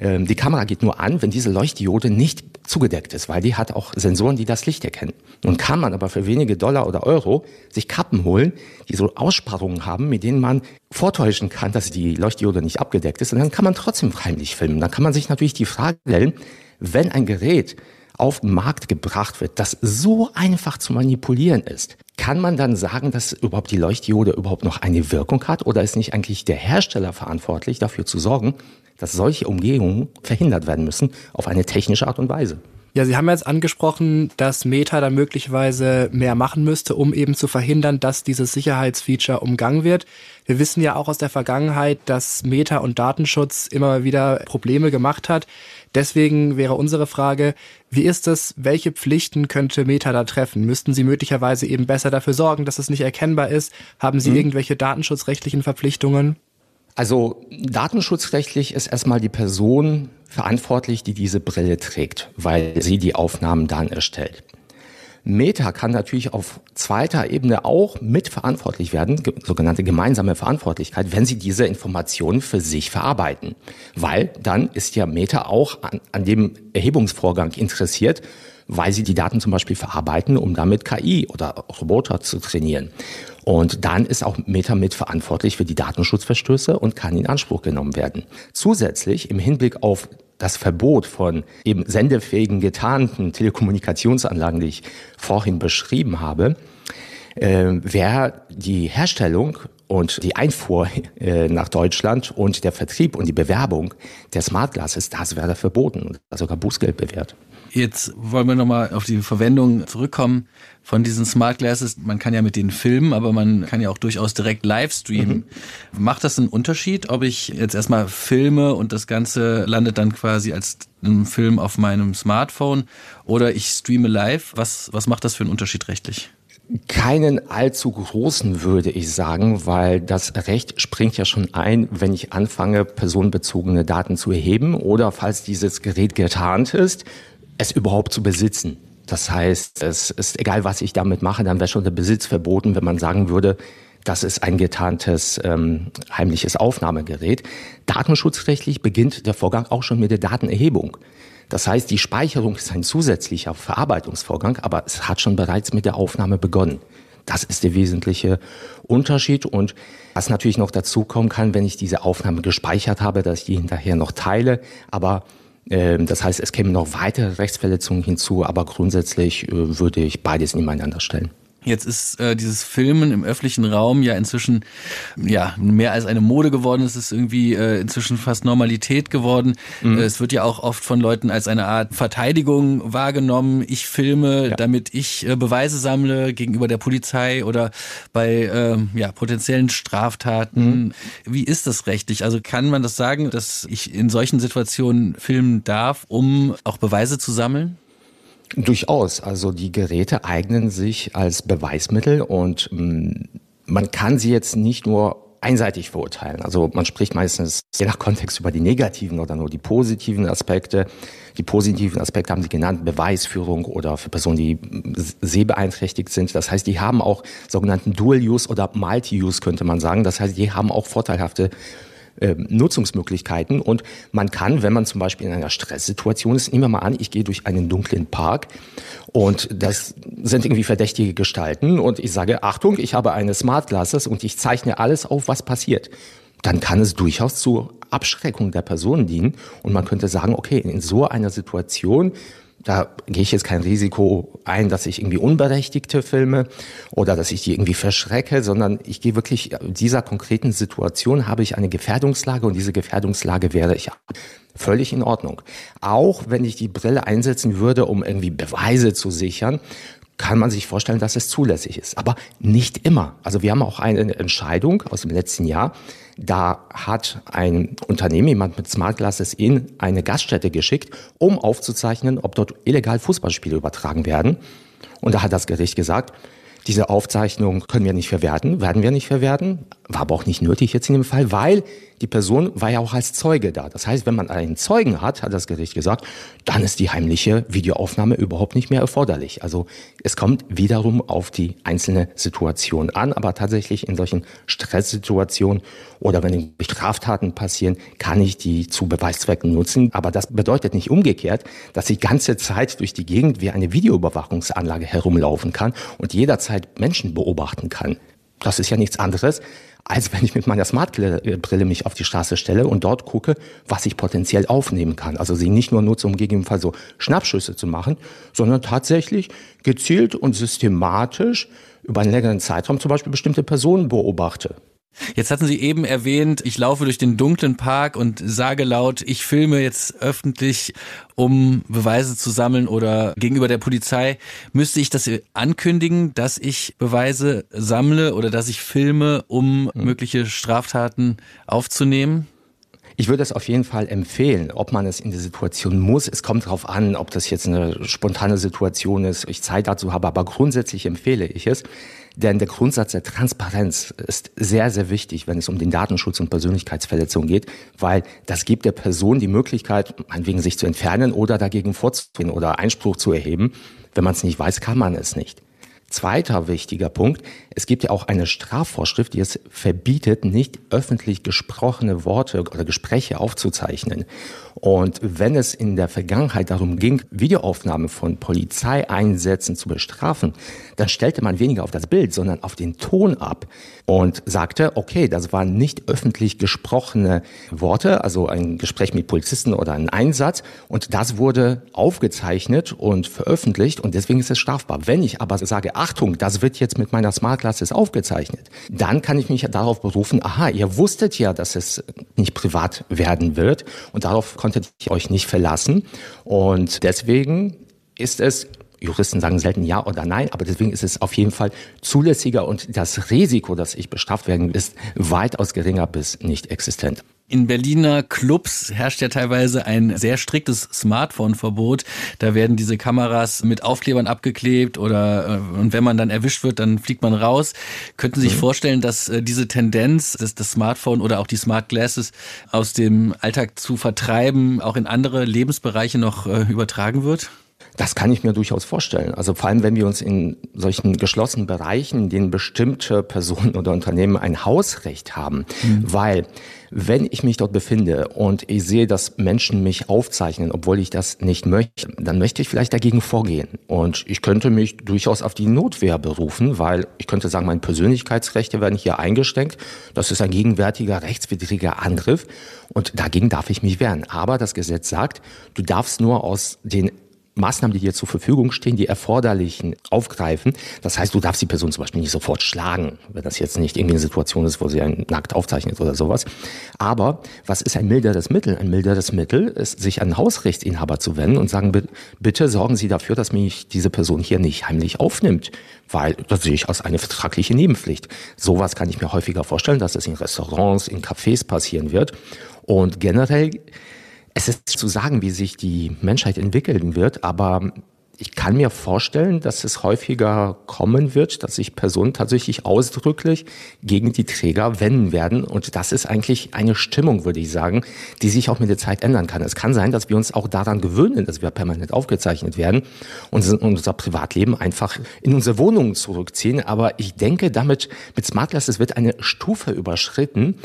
Speaker 13: Die Kamera geht nur an, wenn diese Leuchtdiode nicht zugedeckt ist, weil die hat auch Sensoren, die das Licht erkennen. Nun kann man aber für wenige Dollar oder Euro sich Kappen holen, die so Aussparungen haben, mit denen man vortäuschen kann, dass die Leuchtdiode nicht abgedeckt ist. Und dann kann man trotzdem heimlich filmen. Dann kann man sich natürlich die Frage stellen, wenn ein Gerät auf den Markt gebracht wird, das so einfach zu manipulieren ist, kann man dann sagen, dass überhaupt die Leuchtdiode überhaupt noch eine Wirkung hat? Oder ist nicht eigentlich der Hersteller verantwortlich, dafür zu sorgen, dass solche Umgehungen verhindert werden müssen auf eine technische Art und Weise?
Speaker 12: Ja, Sie haben jetzt angesprochen, dass Meta da möglicherweise mehr machen müsste, um eben zu verhindern, dass dieses Sicherheitsfeature umgangen wird. Wir wissen ja auch aus der Vergangenheit, dass Meta und Datenschutz immer wieder Probleme gemacht hat. Deswegen wäre unsere Frage, wie ist es, welche Pflichten könnte Meta da treffen? Müssten Sie möglicherweise eben besser dafür sorgen, dass es nicht erkennbar ist? Haben Sie irgendwelche datenschutzrechtlichen Verpflichtungen?
Speaker 13: Also datenschutzrechtlich ist erstmal die Person verantwortlich, die diese Brille trägt, weil sie die Aufnahmen dann erstellt. Meta kann natürlich auf zweiter Ebene auch mitverantwortlich werden, sogenannte gemeinsame Verantwortlichkeit, wenn sie diese Informationen für sich verarbeiten. Weil dann ist ja Meta auch an dem Erhebungsvorgang interessiert, weil sie die Daten zum Beispiel verarbeiten, um damit KI oder Roboter zu trainieren. Und dann ist auch Meta mitverantwortlich für die Datenschutzverstöße und kann in Anspruch genommen werden. Zusätzlich im Hinblick auf das Verbot von eben sendefähigen, getarnten Telekommunikationsanlagen, die ich vorhin beschrieben habe, wäre die Herstellung und die Einfuhr nach Deutschland und der Vertrieb und die Bewerbung der Smart Glasses, das wäre verboten und sogar Bußgeld bewährt.
Speaker 11: Jetzt wollen wir nochmal auf die Verwendung zurückkommen von diesen Smart Glasses. Man kann ja mit denen filmen, aber man kann ja auch durchaus direkt live streamen. Macht das einen Unterschied, ob ich jetzt erstmal filme und das Ganze landet dann quasi als ein Film auf meinem Smartphone oder ich streame live? Was macht das für einen Unterschied rechtlich?
Speaker 13: Keinen allzu großen, würde ich sagen, weil das Recht springt ja schon ein, wenn ich anfange, personenbezogene Daten zu erheben oder falls dieses Gerät getarnt ist, es überhaupt zu besitzen. Das heißt, es ist egal, was ich damit mache, dann wäre schon der Besitz verboten, wenn man sagen würde, das ist ein getarntes, heimliches Aufnahmegerät. Datenschutzrechtlich beginnt der Vorgang auch schon mit der Datenerhebung. Das heißt, die Speicherung ist ein zusätzlicher Verarbeitungsvorgang, aber es hat schon bereits mit der Aufnahme begonnen. Das ist der wesentliche Unterschied. Und was natürlich noch dazu kommen kann, wenn ich diese Aufnahme gespeichert habe, dass ich die hinterher noch teile, aber das heißt, es kämen noch weitere Rechtsverletzungen hinzu, aber grundsätzlich würde ich beides nebeneinander stellen.
Speaker 11: Jetzt ist dieses Filmen im öffentlichen Raum ja inzwischen mehr als eine Mode geworden. Es ist irgendwie inzwischen fast Normalität geworden. Es wird ja auch oft von Leuten als eine Art Verteidigung wahrgenommen. Ich filme, damit ich Beweise sammle gegenüber der Polizei oder bei potenziellen Straftaten. Wie ist das rechtlich? Also kann man das sagen, dass ich in solchen Situationen filmen darf, um auch Beweise zu sammeln?
Speaker 13: Durchaus. Also die Geräte eignen sich als Beweismittel und man kann sie jetzt nicht nur einseitig verurteilen. Also man spricht meistens je nach Kontext über die negativen oder nur die positiven Aspekte. Die positiven Aspekte haben Sie genannt, Beweisführung oder für Personen, die sehbeeinträchtigt sind. Das heißt, die haben auch sogenannten Dual-Use oder Multi-Use, könnte man sagen. Das heißt, die haben auch vorteilhafte Nutzungsmöglichkeiten und man kann, wenn man zum Beispiel in einer Stresssituation ist, nehmen wir mal an, ich gehe durch einen dunklen Park und das sind irgendwie verdächtige Gestalten und ich sage, Achtung, ich habe eine Smart Glasses und ich zeichne alles auf, was passiert. Dann kann es durchaus zur Abschreckung der Person dienen und man könnte sagen, okay, in so einer Situation, da gehe ich jetzt kein Risiko ein, dass ich irgendwie Unberechtigte filme oder dass ich die irgendwie verschrecke, sondern ich gehe wirklich, in dieser konkreten Situation habe ich eine Gefährdungslage und diese Gefährdungslage wäre ich völlig in Ordnung. Auch wenn ich die Brille einsetzen würde, um irgendwie Beweise zu sichern, kann man sich vorstellen, dass es zulässig ist. Aber nicht immer. Also wir haben auch eine Entscheidung aus dem letzten Jahr. Da hat ein Unternehmen, jemand mit Smart Glasses in eine Gaststätte geschickt, um aufzuzeichnen, ob dort illegal Fußballspiele übertragen werden. Und da hat das Gericht gesagt, diese Aufzeichnung können wir nicht verwerten, werden wir nicht verwerten. War aber auch nicht nötig jetzt in dem Fall, weil die Person war ja auch als Zeuge da. Das heißt, wenn man einen Zeugen hat das Gericht gesagt, dann ist die heimliche Videoaufnahme überhaupt nicht mehr erforderlich. Also es kommt wiederum auf die einzelne Situation an, aber tatsächlich in solchen Stresssituationen oder wenn Straftaten passieren, kann ich die zu Beweiszwecken nutzen. Aber das bedeutet nicht umgekehrt, dass ich ganze Zeit durch die Gegend wie eine Videoüberwachungsanlage herumlaufen kann und jederzeit Menschen beobachten kann. Das ist ja nichts anderes, als wenn ich mit meiner Smartbrille mich auf die Straße stelle und dort gucke, was ich potenziell aufnehmen kann. Also sie nicht nur nutze, um gegebenenfalls so Schnappschüsse zu machen, sondern tatsächlich gezielt und systematisch über einen längeren Zeitraum zum Beispiel bestimmte Personen beobachte.
Speaker 11: Jetzt hatten Sie eben erwähnt, ich laufe durch den dunklen Park und sage laut, ich filme jetzt öffentlich, um Beweise zu sammeln oder gegenüber der Polizei. Müsste ich das ankündigen, dass ich Beweise sammle oder dass ich filme, um mögliche Straftaten aufzunehmen?
Speaker 13: Ich würde es auf jeden Fall empfehlen, ob man es in der Situation muss. Es kommt darauf an, ob das jetzt eine spontane Situation ist, ich Zeit dazu habe, aber grundsätzlich empfehle ich es. Denn der Grundsatz der Transparenz ist sehr, sehr wichtig, wenn es um den Datenschutz und Persönlichkeitsverletzung geht, weil das gibt der Person die Möglichkeit, meinetwegen sich zu entfernen oder dagegen vorzugehen oder Einspruch zu erheben. Wenn man es nicht weiß, kann man es nicht. Zweiter wichtiger Punkt, es gibt ja auch eine Strafvorschrift, die es verbietet, nicht öffentlich gesprochene Worte oder Gespräche aufzuzeichnen. Und wenn es in der Vergangenheit darum ging, Videoaufnahmen von Polizeieinsätzen zu bestrafen, dann stellte man weniger auf das Bild, sondern auf den Ton ab und sagte, okay, das waren nicht öffentlich gesprochene Worte, also ein Gespräch mit Polizisten oder ein Einsatz, und das wurde aufgezeichnet und veröffentlicht und deswegen ist es strafbar. Wenn ich aber sage, Achtung, das wird jetzt mit meiner Smart Glasses aufgezeichnet, dann kann ich mich darauf berufen, aha, ihr wusstet ja, dass es nicht privat werden wird und darauf konntet ihr euch nicht verlassen und deswegen ist es, Juristen sagen selten ja oder nein, aber deswegen ist es auf jeden Fall zulässiger und das Risiko, dass ich bestraft werde, ist weitaus geringer bis nicht existent.
Speaker 11: In Berliner Clubs herrscht ja teilweise ein sehr striktes Smartphone-Verbot. Da werden diese Kameras mit Aufklebern abgeklebt oder und wenn man dann erwischt wird, dann fliegt man raus. Könnten Sie sich vorstellen, dass diese Tendenz, das Smartphone oder auch die Smart Glasses aus dem Alltag zu vertreiben, auch in andere Lebensbereiche noch übertragen wird?
Speaker 13: Das kann ich mir durchaus vorstellen. Also vor allem, wenn wir uns in solchen geschlossenen Bereichen, in denen bestimmte Personen oder Unternehmen ein Hausrecht haben, weil wenn ich mich dort befinde und ich sehe, dass Menschen mich aufzeichnen, obwohl ich das nicht möchte, dann möchte ich vielleicht dagegen vorgehen. Und ich könnte mich durchaus auf die Notwehr berufen, weil ich könnte sagen, meine Persönlichkeitsrechte werden hier eingeschränkt. Das ist ein gegenwärtiger rechtswidriger Angriff und dagegen darf ich mich wehren. Aber das Gesetz sagt, du darfst nur aus den Maßnahmen, die dir zur Verfügung stehen, die erforderlichen aufgreifen. Das heißt, du darfst die Person zum Beispiel nicht sofort schlagen, wenn das jetzt nicht irgendwie eine Situation ist, wo sie einen nackt aufzeichnet oder sowas. Aber was ist ein milderes Mittel? Ein milderes Mittel ist, sich an einen Hausrechtsinhaber zu wenden und sagen, bitte sorgen Sie dafür, dass mich diese Person hier nicht heimlich aufnimmt, weil das sehe ich als eine vertragliche Nebenpflicht. Sowas kann ich mir häufiger vorstellen, dass es in Restaurants, in Cafés passieren wird. Und generell, es ist zu sagen, wie sich die Menschheit entwickeln wird, aber ich kann mir vorstellen, dass es häufiger kommen wird, dass sich Personen tatsächlich ausdrücklich gegen die Träger wenden werden. Und das ist eigentlich eine Stimmung, würde ich sagen, die sich auch mit der Zeit ändern kann. Es kann sein, dass wir uns auch daran gewöhnen, dass wir permanent aufgezeichnet werden und unser Privatleben einfach in unsere Wohnungen zurückziehen. Aber ich denke, damit mit Smart Glasses wird eine Stufe überschritten,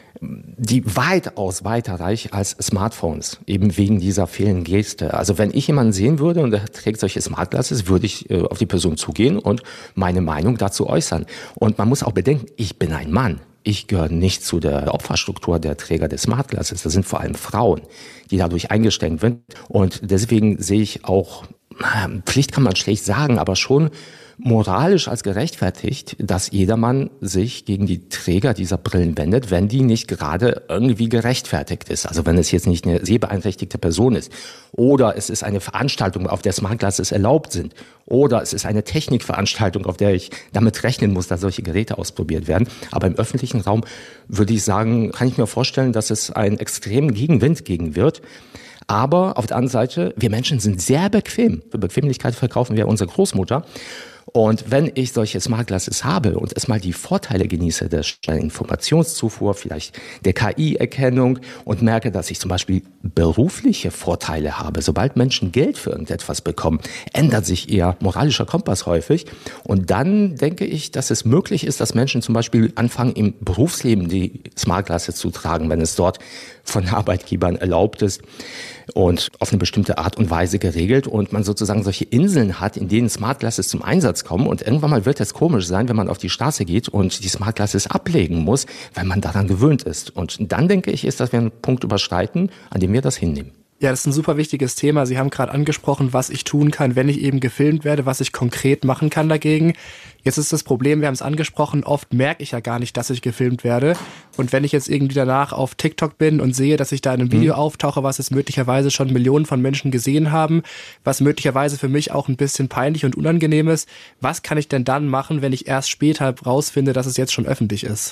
Speaker 13: die weitaus weiter reicht als Smartphones, eben wegen dieser fehlenden Geste. Also wenn ich jemanden sehen würde und er trägt solche Smart Glasses, würde ich auf die Person zugehen und meine Meinung dazu äußern. Und man muss auch bedenken, ich bin ein Mann. Ich gehöre nicht zu der Opferstruktur der Träger des Smart Glasses. Das sind vor allem Frauen, die dadurch eingeschränkt werden. Und deswegen sehe ich auch, Pflicht kann man schlecht sagen, aber schon moralisch als gerechtfertigt, dass jedermann sich gegen die Träger dieser Brillen wendet, wenn die nicht gerade irgendwie gerechtfertigt ist. Also wenn es jetzt nicht eine sehbeeinträchtigte Person ist oder es ist eine Veranstaltung, auf der Smart Glasses erlaubt sind oder es ist eine Technikveranstaltung, auf der ich damit rechnen muss, dass solche Geräte ausprobiert werden. Aber im öffentlichen Raum würde ich sagen, kann ich mir vorstellen, dass es einen extremen Gegenwind gegen wird. Aber auf der anderen Seite, wir Menschen sind sehr bequem. Für Bequemlichkeit verkaufen wir unsere Großmutter. Und wenn ich solche Smart Glasses habe und erstmal die Vorteile genieße der schnellen Informationszufuhr, vielleicht der KI-Erkennung und merke, dass ich zum Beispiel berufliche Vorteile habe, sobald Menschen Geld für irgendetwas bekommen, ändert sich ihr moralischer Kompass häufig. Und dann denke ich, dass es möglich ist, dass Menschen zum Beispiel anfangen, im Berufsleben die Smart Glasses zu tragen, wenn es dort von Arbeitgebern erlaubt ist und auf eine bestimmte Art und Weise geregelt und man sozusagen solche Inseln hat, in denen Smart Glasses zum Einsatz kommen und irgendwann mal wird es komisch sein, wenn man auf die Straße geht und die Smart Glasses ablegen muss, weil man daran gewöhnt ist. Und dann denke ich, ist, dass wir einen Punkt überschreiten, an dem wir das hinnehmen.
Speaker 14: Ja, das ist ein super wichtiges Thema. Sie haben gerade angesprochen, was ich tun kann, wenn ich eben gefilmt werde, was ich konkret machen kann dagegen. Jetzt ist das Problem, wir haben es angesprochen, oft merke ich ja gar nicht, dass ich gefilmt werde. Und wenn ich jetzt irgendwie danach auf TikTok bin und sehe, dass ich da in einem Video auftauche, was es möglicherweise schon Millionen von Menschen gesehen haben, was möglicherweise für mich auch ein bisschen peinlich und unangenehm ist, was kann ich denn dann machen, wenn ich erst später rausfinde, dass es jetzt schon öffentlich ist?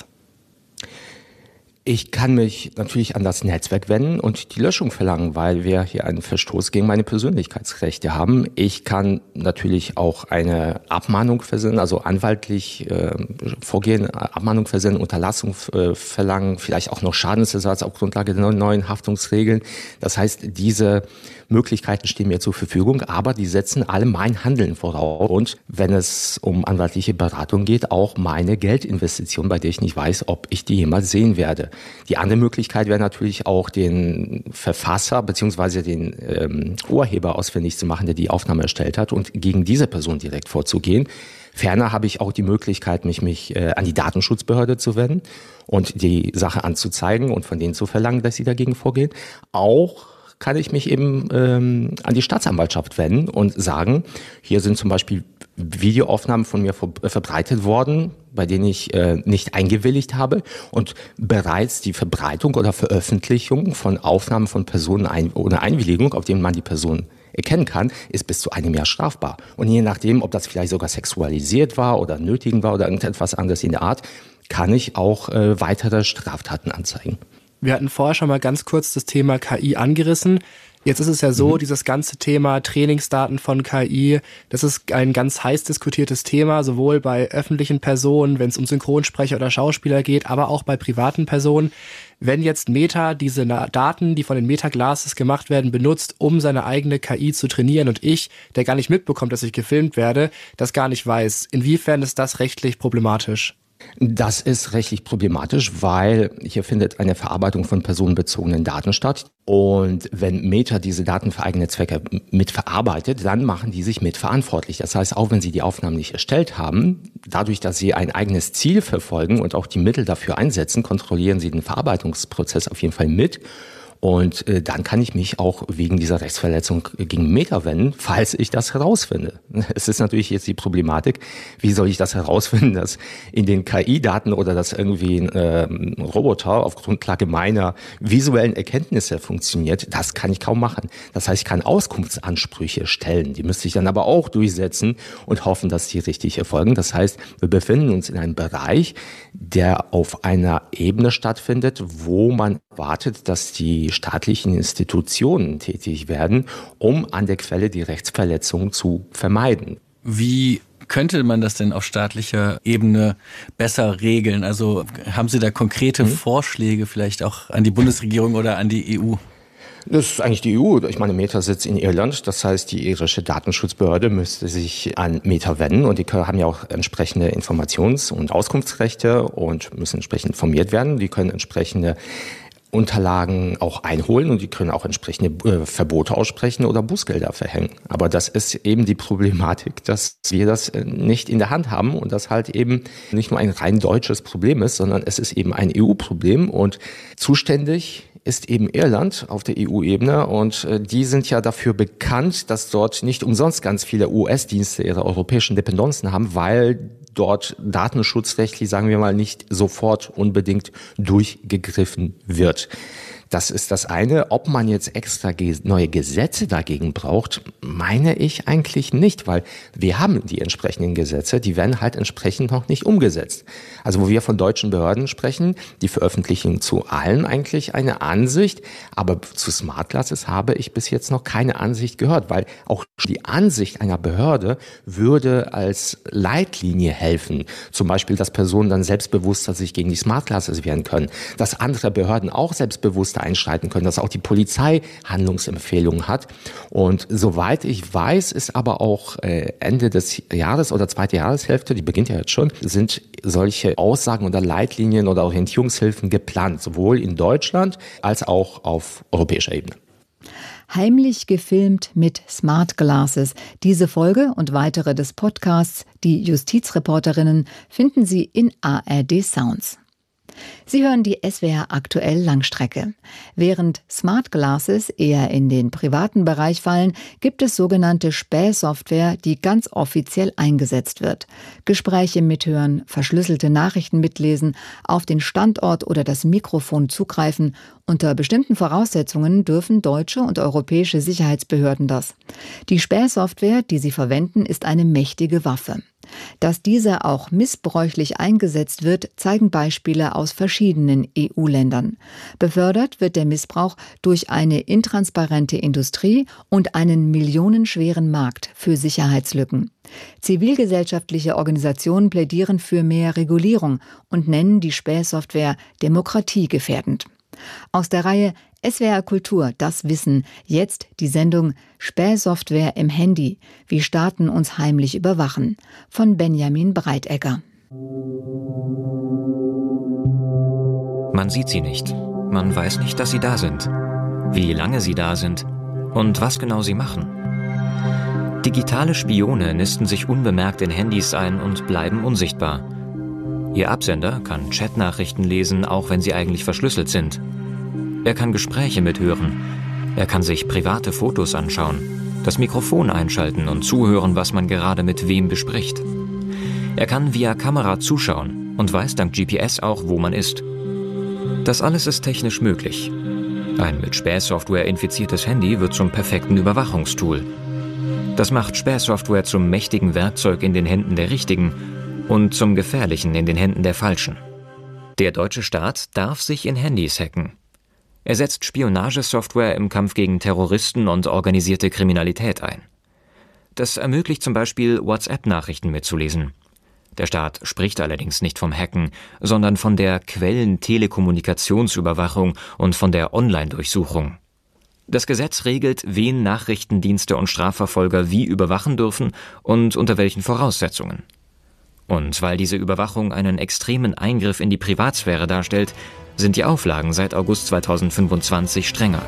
Speaker 13: Ich kann mich natürlich an das Netzwerk wenden und die Löschung verlangen, weil wir hier einen Verstoß gegen meine Persönlichkeitsrechte haben. Ich kann natürlich auch eine Abmahnung versenden, also anwaltlich vorgehen, Abmahnung versenden, Unterlassung verlangen, vielleicht auch noch Schadensersatz auf Grundlage der neuen Haftungsregeln. Das heißt, diese Möglichkeiten stehen mir zur Verfügung, aber die setzen alle mein Handeln voraus. Und wenn es um anwaltliche Beratung geht, auch meine Geldinvestition, bei der ich nicht weiß, ob ich die jemals sehen werde. Die andere Möglichkeit wäre natürlich auch, den Verfasser bzw. den Urheber ausfindig zu machen, der die Aufnahme erstellt hat und gegen diese Person direkt vorzugehen. Ferner habe ich auch die Möglichkeit, mich an die Datenschutzbehörde zu wenden und die Sache anzuzeigen und von denen zu verlangen, dass sie dagegen vorgehen. Auch kann ich mich eben an die Staatsanwaltschaft wenden und sagen, hier sind zum Beispiel Videoaufnahmen von mir verbreitet worden, bei denen ich nicht eingewilligt habe und bereits die Verbreitung oder Veröffentlichung von Aufnahmen von Personen ohne Einwilligung, auf denen man die Person erkennen kann, ist bis zu 1 Jahr strafbar. Und je nachdem, ob das vielleicht sogar sexualisiert war oder nötigend war oder irgendetwas anderes in der Art, kann ich auch weitere Straftaten anzeigen.
Speaker 14: Wir hatten vorher schon mal ganz kurz das Thema KI angerissen. Jetzt ist es ja so, dieses ganze Thema Trainingsdaten von KI, das ist ein ganz heiß diskutiertes Thema, sowohl bei öffentlichen Personen, wenn es um Synchronsprecher oder Schauspieler geht, aber auch bei privaten Personen. Wenn jetzt Meta diese Daten, die von den Meta Glasses gemacht werden, benutzt, um seine eigene KI zu trainieren und ich, der gar nicht mitbekommt, dass ich gefilmt werde, das gar nicht weiß, inwiefern ist das rechtlich problematisch?
Speaker 13: Das ist rechtlich problematisch, weil hier findet eine Verarbeitung von personenbezogenen Daten statt. Und wenn Meta diese Daten für eigene Zwecke mitverarbeitet, dann machen die sich mitverantwortlich. Das heißt, auch wenn sie die Aufnahmen nicht erstellt haben, dadurch, dass sie ein eigenes Ziel verfolgen und auch die Mittel dafür einsetzen, kontrollieren sie den Verarbeitungsprozess auf jeden Fall mit. Und dann kann ich mich auch wegen dieser Rechtsverletzung gegen Meta wenden, falls ich das herausfinde. Es ist natürlich jetzt die Problematik, wie soll ich das herausfinden, dass in den KI-Daten oder dass irgendwie ein Roboter auf Grundlage meiner visuellen Erkenntnisse funktioniert. Das kann ich kaum machen. Das heißt, ich kann Auskunftsansprüche stellen. Die müsste ich dann aber auch durchsetzen und hoffen, dass die richtig erfolgen. Das heißt, wir befinden uns in einem Bereich, der auf einer Ebene stattfindet, wo man erwartet, dass die staatlichen Institutionen tätig werden, um an der Quelle die Rechtsverletzung zu vermeiden.
Speaker 11: Wie könnte man das denn auf staatlicher Ebene besser regeln? Also haben Sie da konkrete Vorschläge vielleicht auch an die Bundesregierung oder an die EU?
Speaker 13: Das ist eigentlich die EU. Ich meine, Meta sitzt in Irland. Das heißt, die irische Datenschutzbehörde müsste sich an Meta wenden. Und die haben ja auch entsprechende Informations- und Auskunftsrechte und müssen entsprechend informiert werden. Die können entsprechende Unterlagen auch einholen und die können auch entsprechende Verbote aussprechen oder Bußgelder verhängen. Aber das ist eben die Problematik, dass wir das nicht in der Hand haben und das halt eben nicht nur ein rein deutsches Problem ist, sondern es ist eben ein EU-Problem und zuständig ist eben Irland auf der EU-Ebene und die sind ja dafür bekannt, dass dort nicht umsonst ganz viele US-Dienste ihre europäischen Dependancen haben, weil dort datenschutzrechtlich, sagen wir mal, nicht sofort unbedingt durchgegriffen wird. Das ist das eine. Ob man jetzt extra neue Gesetze dagegen braucht, meine ich eigentlich nicht, weil wir haben die entsprechenden Gesetze, die werden halt entsprechend noch nicht umgesetzt. Also wo wir von deutschen Behörden sprechen, die veröffentlichen zu allen eigentlich eine Ansicht, aber zu Smart Glasses habe ich bis jetzt noch keine Ansicht gehört, weil auch die Ansicht einer Behörde würde als Leitlinie helfen. Zum Beispiel, dass Personen dann selbstbewusster sich gegen die Smart Glasses wehren können, dass andere Behörden auch selbstbewusster einschreiten können, dass auch die Polizei Handlungsempfehlungen hat. Und soweit ich weiß, ist aber auch Ende des Jahres oder zweite Jahreshälfte, die beginnt ja jetzt schon, sind solche Aussagen oder Leitlinien oder Orientierungshilfen geplant, sowohl in Deutschland als auch auf europäischer Ebene.
Speaker 10: Heimlich gefilmt mit Smart Glasses. Diese Folge und weitere des Podcasts Die Justizreporterinnen finden Sie in ARD Sounds. Sie hören die SWR aktuell Langstrecke. Während Smart Glasses eher in den privaten Bereich fallen, gibt es sogenannte Spähsoftware, die ganz offiziell eingesetzt wird. Gespräche mithören, verschlüsselte Nachrichten mitlesen, auf den Standort oder das Mikrofon zugreifen. Unter bestimmten Voraussetzungen dürfen deutsche und europäische Sicherheitsbehörden das. Die Spähsoftware, die sie verwenden, ist eine mächtige Waffe. Dass diese auch missbräuchlich eingesetzt wird, zeigen Beispiele aus verschiedenen EU-Ländern. Befördert wird der Missbrauch durch eine intransparente Industrie und einen millionenschweren Markt für Sicherheitslücken. Zivilgesellschaftliche Organisationen plädieren für mehr Regulierung und nennen die Spähsoftware demokratiegefährdend. Aus der Reihe SWR Kultur, das Wissen, jetzt die Sendung Spähsoftware im Handy, wie Staaten uns heimlich überwachen, von Benjamin Breitegger.
Speaker 15: Man sieht sie nicht, man weiß nicht, dass sie da sind, wie lange sie da sind und was genau sie machen. Digitale Spione nisten sich unbemerkt in Handys ein und bleiben unsichtbar. Ihr Absender kann Chatnachrichten lesen, auch wenn sie eigentlich verschlüsselt sind. Er kann Gespräche mithören. Er kann sich private Fotos anschauen, das Mikrofon einschalten und zuhören, was man gerade mit wem bespricht. Er kann via Kamera zuschauen und weiß dank GPS auch, wo man ist. Das alles ist technisch möglich. Ein mit Spähsoftware infiziertes Handy wird zum perfekten Überwachungstool. Das macht Spähsoftware zum mächtigen Werkzeug in den Händen der Richtigen und zum gefährlichen in den Händen der Falschen. Der deutsche Staat darf sich in Handys hacken. Er setzt Spionagesoftware im Kampf gegen Terroristen und organisierte Kriminalität ein. Das ermöglicht zum Beispiel, WhatsApp-Nachrichten mitzulesen. Der Staat spricht allerdings nicht vom Hacken, sondern von der Quellen-Telekommunikationsüberwachung und von der Online-Durchsuchung. Das Gesetz regelt, wen Nachrichtendienste und Strafverfolger wie überwachen dürfen und unter welchen Voraussetzungen. Und weil diese Überwachung einen extremen Eingriff in die Privatsphäre darstellt, sind die Auflagen seit August 2025 strenger.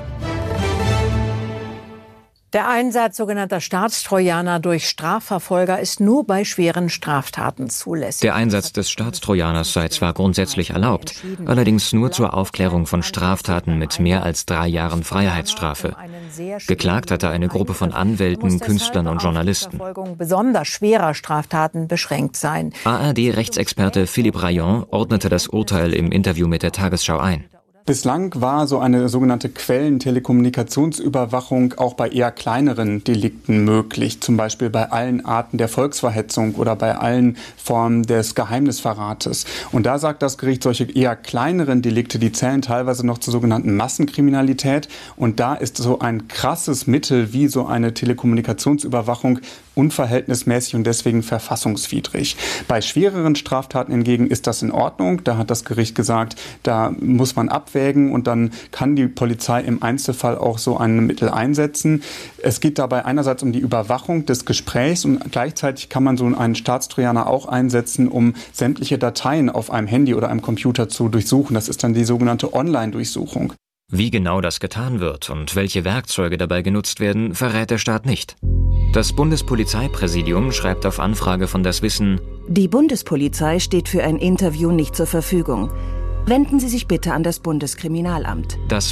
Speaker 7: Der Einsatz sogenannter Staatstrojaner durch Strafverfolger ist nur bei schweren Straftaten zulässig.
Speaker 15: Der Einsatz des Staatstrojaners sei zwar grundsätzlich erlaubt, allerdings nur zur Aufklärung von Straftaten mit mehr als 3 Jahren Freiheitsstrafe. Geklagt hatte eine Gruppe von Anwälten, Künstlern und Journalisten.
Speaker 7: Verfolgung besonders schwerer Straftaten beschränkt sein.
Speaker 15: ARD-Rechtsexperte Philippe Rayon ordnete das Urteil im Interview mit der Tagesschau ein.
Speaker 16: Bislang war so eine sogenannte Quellen-Telekommunikationsüberwachung auch bei eher kleineren Delikten möglich, zum Beispiel bei allen Arten der Volksverhetzung oder bei allen Formen des Geheimnisverrates. Und da sagt das Gericht, solche eher kleineren Delikte, die zählen teilweise noch zur sogenannten Massenkriminalität. Und da ist so ein krasses Mittel wie so eine Telekommunikationsüberwachung unverhältnismäßig und deswegen verfassungswidrig. Bei schwereren Straftaten hingegen ist das in Ordnung. Da hat das Gericht gesagt, da muss man abwägen und dann kann die Polizei im Einzelfall auch so ein Mittel einsetzen. Es geht dabei einerseits um die Überwachung des Gesprächs und gleichzeitig kann man so einen Staatstrojaner auch einsetzen, um sämtliche Dateien auf einem Handy oder einem Computer zu durchsuchen. Das ist dann die sogenannte Online-Durchsuchung.
Speaker 15: Wie genau das getan wird und welche Werkzeuge dabei genutzt werden, verrät der Staat nicht. Das Bundespolizeipräsidium schreibt auf Anfrage von Das Wissen:
Speaker 17: Die Bundespolizei steht für ein Interview nicht zur Verfügung. Wenden Sie sich bitte an das Bundeskriminalamt.
Speaker 15: Das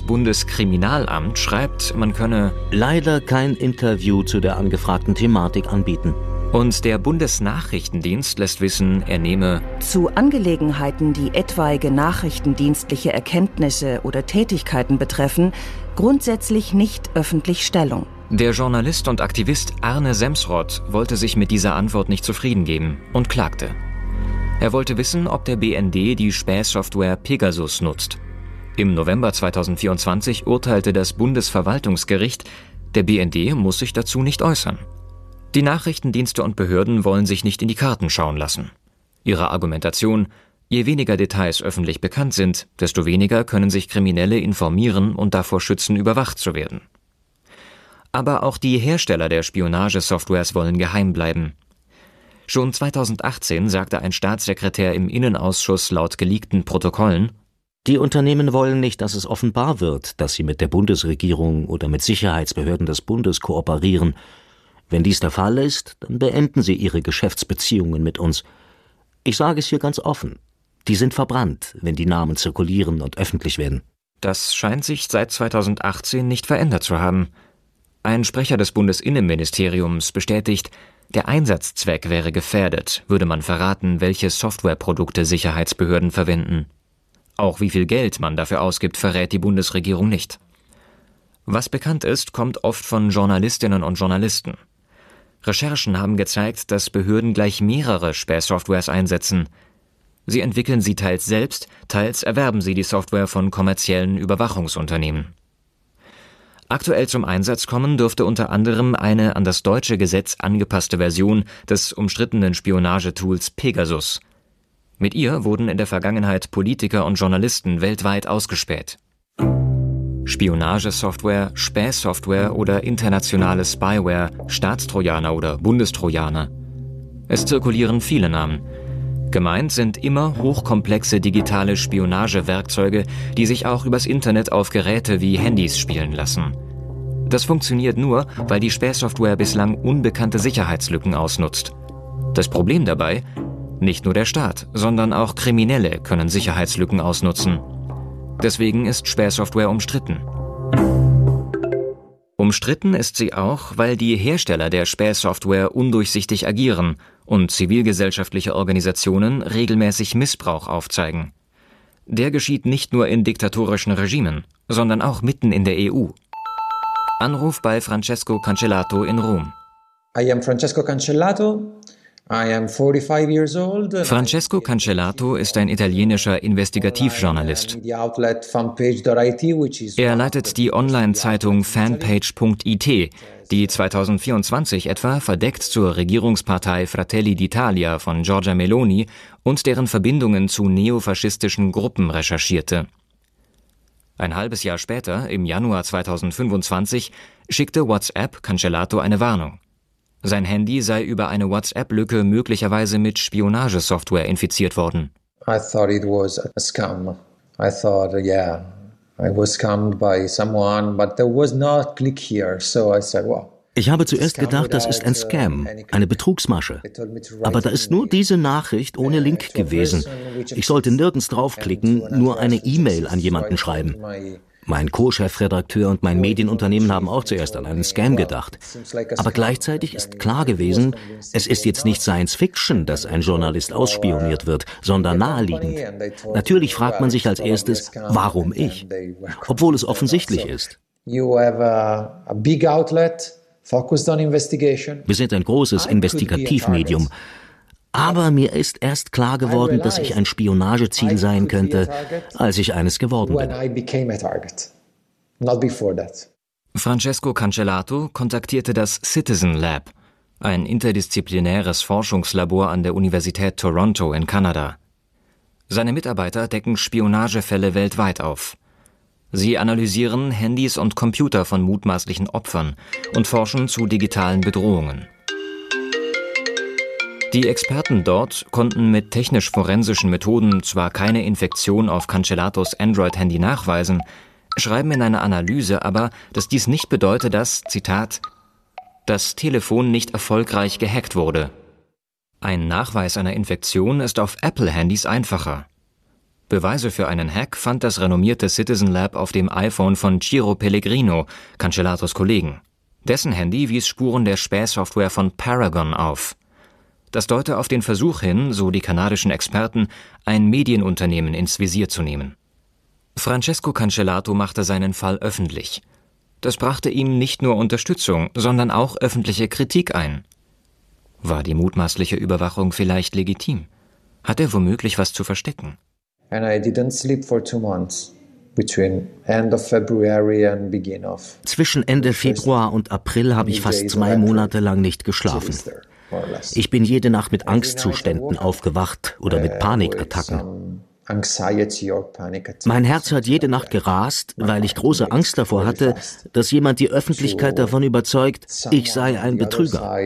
Speaker 15: Bundeskriminalamt schreibt, man könne
Speaker 18: leider kein Interview zu der angefragten Thematik anbieten.
Speaker 15: Und der Bundesnachrichtendienst lässt wissen, er nehme
Speaker 17: zu Angelegenheiten, die etwaige nachrichtendienstliche Erkenntnisse oder Tätigkeiten betreffen, grundsätzlich nicht öffentlich Stellung.
Speaker 15: Der Journalist und Aktivist Arne Semsrott wollte sich mit dieser Antwort nicht zufrieden geben und klagte. Er wollte wissen, ob der BND die Spähsoftware Pegasus nutzt. Im November 2024 urteilte das Bundesverwaltungsgericht, der BND muss sich dazu nicht äußern. Die Nachrichtendienste und Behörden wollen sich nicht in die Karten schauen lassen. Ihre Argumentation: Je weniger Details öffentlich bekannt sind, desto weniger können sich Kriminelle informieren und davor schützen, überwacht zu werden. Aber auch die Hersteller der Spionagesoftwares wollen geheim bleiben. Schon 2018 sagte ein Staatssekretär im Innenausschuss laut geleakten Protokollen:
Speaker 18: Die Unternehmen wollen nicht, dass es offenbar wird, dass sie mit der Bundesregierung oder mit Sicherheitsbehörden des Bundes kooperieren. Wenn dies der Fall ist, dann beenden sie ihre Geschäftsbeziehungen mit uns. Ich sage es hier ganz offen. Die sind verbrannt, wenn die Namen zirkulieren und öffentlich werden.
Speaker 15: Das scheint sich seit 2018 nicht verändert zu haben. Ein Sprecher des Bundesinnenministeriums bestätigt, der Einsatzzweck wäre gefährdet, würde man verraten, welche Softwareprodukte Sicherheitsbehörden verwenden. Auch wie viel Geld man dafür ausgibt, verrät die Bundesregierung nicht. Was bekannt ist, kommt oft von Journalistinnen und Journalisten. Recherchen haben gezeigt, dass Behörden gleich mehrere Spähsoftwares einsetzen. Sie entwickeln sie teils selbst, teils erwerben sie die Software von kommerziellen Überwachungsunternehmen. Aktuell zum Einsatz kommen dürfte unter anderem eine an das deutsche Gesetz angepasste Version des umstrittenen Spionagetools Pegasus. Mit ihr wurden in der Vergangenheit Politiker und Journalisten weltweit ausgespäht. Spionagesoftware, Spähsoftware oder internationale Spyware, Staatstrojaner oder Bundestrojaner. Es zirkulieren viele Namen. Gemeint sind immer hochkomplexe digitale Spionagewerkzeuge, die sich auch übers Internet auf Geräte wie Handys spielen lassen. Das funktioniert nur, weil die Spähsoftware bislang unbekannte Sicherheitslücken ausnutzt. Das Problem dabei: Nicht nur der Staat, sondern auch Kriminelle können Sicherheitslücken ausnutzen. Deswegen ist Spähsoftware umstritten. Umstritten ist sie auch, weil die Hersteller der Spähsoftware undurchsichtig agieren und zivilgesellschaftliche Organisationen regelmäßig Missbrauch aufzeigen. Der geschieht nicht nur in diktatorischen Regimen, sondern auch mitten in der EU. Anruf bei Francesco Cancellato in Rom.
Speaker 19: I am Francesco Cancellato. I am 45 years old.
Speaker 15: Francesco Cancellato ist ein italienischer Investigativjournalist. Er leitet die Online-Zeitung Fanpage.it, die 2024 etwa verdeckt zur Regierungspartei Fratelli d'Italia von Giorgia Meloni und deren Verbindungen zu neofaschistischen Gruppen recherchierte. Ein halbes Jahr später, im Januar 2025, schickte WhatsApp Cancellato eine Warnung. Sein Handy sei über eine WhatsApp-Lücke möglicherweise mit Spionagesoftware infiziert worden.
Speaker 19: I thought it was a scam. I thought, yeah, I was scammed by someone, but there was no click here, so I said, wow.
Speaker 18: Ich habe zuerst gedacht, das ist ein Scam, eine Betrugsmasche. Aber da ist nur diese Nachricht ohne Link gewesen. Ich sollte nirgends draufklicken, nur eine E-Mail an jemanden schreiben. Mein Co-Chefredakteur und mein Medienunternehmen haben auch zuerst an einen Scam gedacht. Aber gleichzeitig ist klar gewesen, es ist jetzt nicht Science Fiction, dass ein Journalist ausspioniert wird, sondern naheliegend. Natürlich fragt man sich als erstes, warum ich? Obwohl es offensichtlich ist. Wir sind ein großes Investigativmedium. Aber mir ist erst klar geworden, dass ich ein Spionageziel sein könnte, als ich eines geworden bin.
Speaker 15: Francesco Cancellato kontaktierte das Citizen Lab, ein interdisziplinäres Forschungslabor an der Universität Toronto in Kanada. Seine Mitarbeiter decken Spionagefälle weltweit auf. Sie analysieren Handys und Computer von mutmaßlichen Opfern und forschen zu digitalen Bedrohungen. Die Experten dort konnten mit technisch-forensischen Methoden zwar keine Infektion auf Cancellatos Android-Handy nachweisen, schreiben in einer Analyse aber, dass dies nicht bedeute, dass, Zitat, das Telefon nicht erfolgreich gehackt wurde. Ein Nachweis einer Infektion ist auf Apple-Handys einfacher. Beweise für einen Hack fand das renommierte Citizen Lab auf dem iPhone von Ciro Pellegrino, Cancellatos Kollegen. Dessen Handy wies Spuren der Spähsoftware von Paragon auf. Das deute auf den Versuch hin, so die kanadischen Experten, ein Medienunternehmen ins Visier zu nehmen. Francesco Cancellato machte seinen Fall öffentlich. Das brachte ihm nicht nur Unterstützung, sondern auch öffentliche Kritik ein. War die mutmaßliche Überwachung vielleicht legitim? Hat er womöglich was zu verstecken?
Speaker 19: And I didn't sleep for 2 months. Between end of February and beginning of.
Speaker 18: Zwischen Ende Februar und April habe ich fast 2 Monate lang nicht geschlafen. Ich bin jede Nacht mit Angstzuständen aufgewacht oder mit Panikattacken. Mein Herz hat jede Nacht gerast, weil ich große Angst davor hatte, dass jemand die Öffentlichkeit davon überzeugt, ich sei ein Betrüger.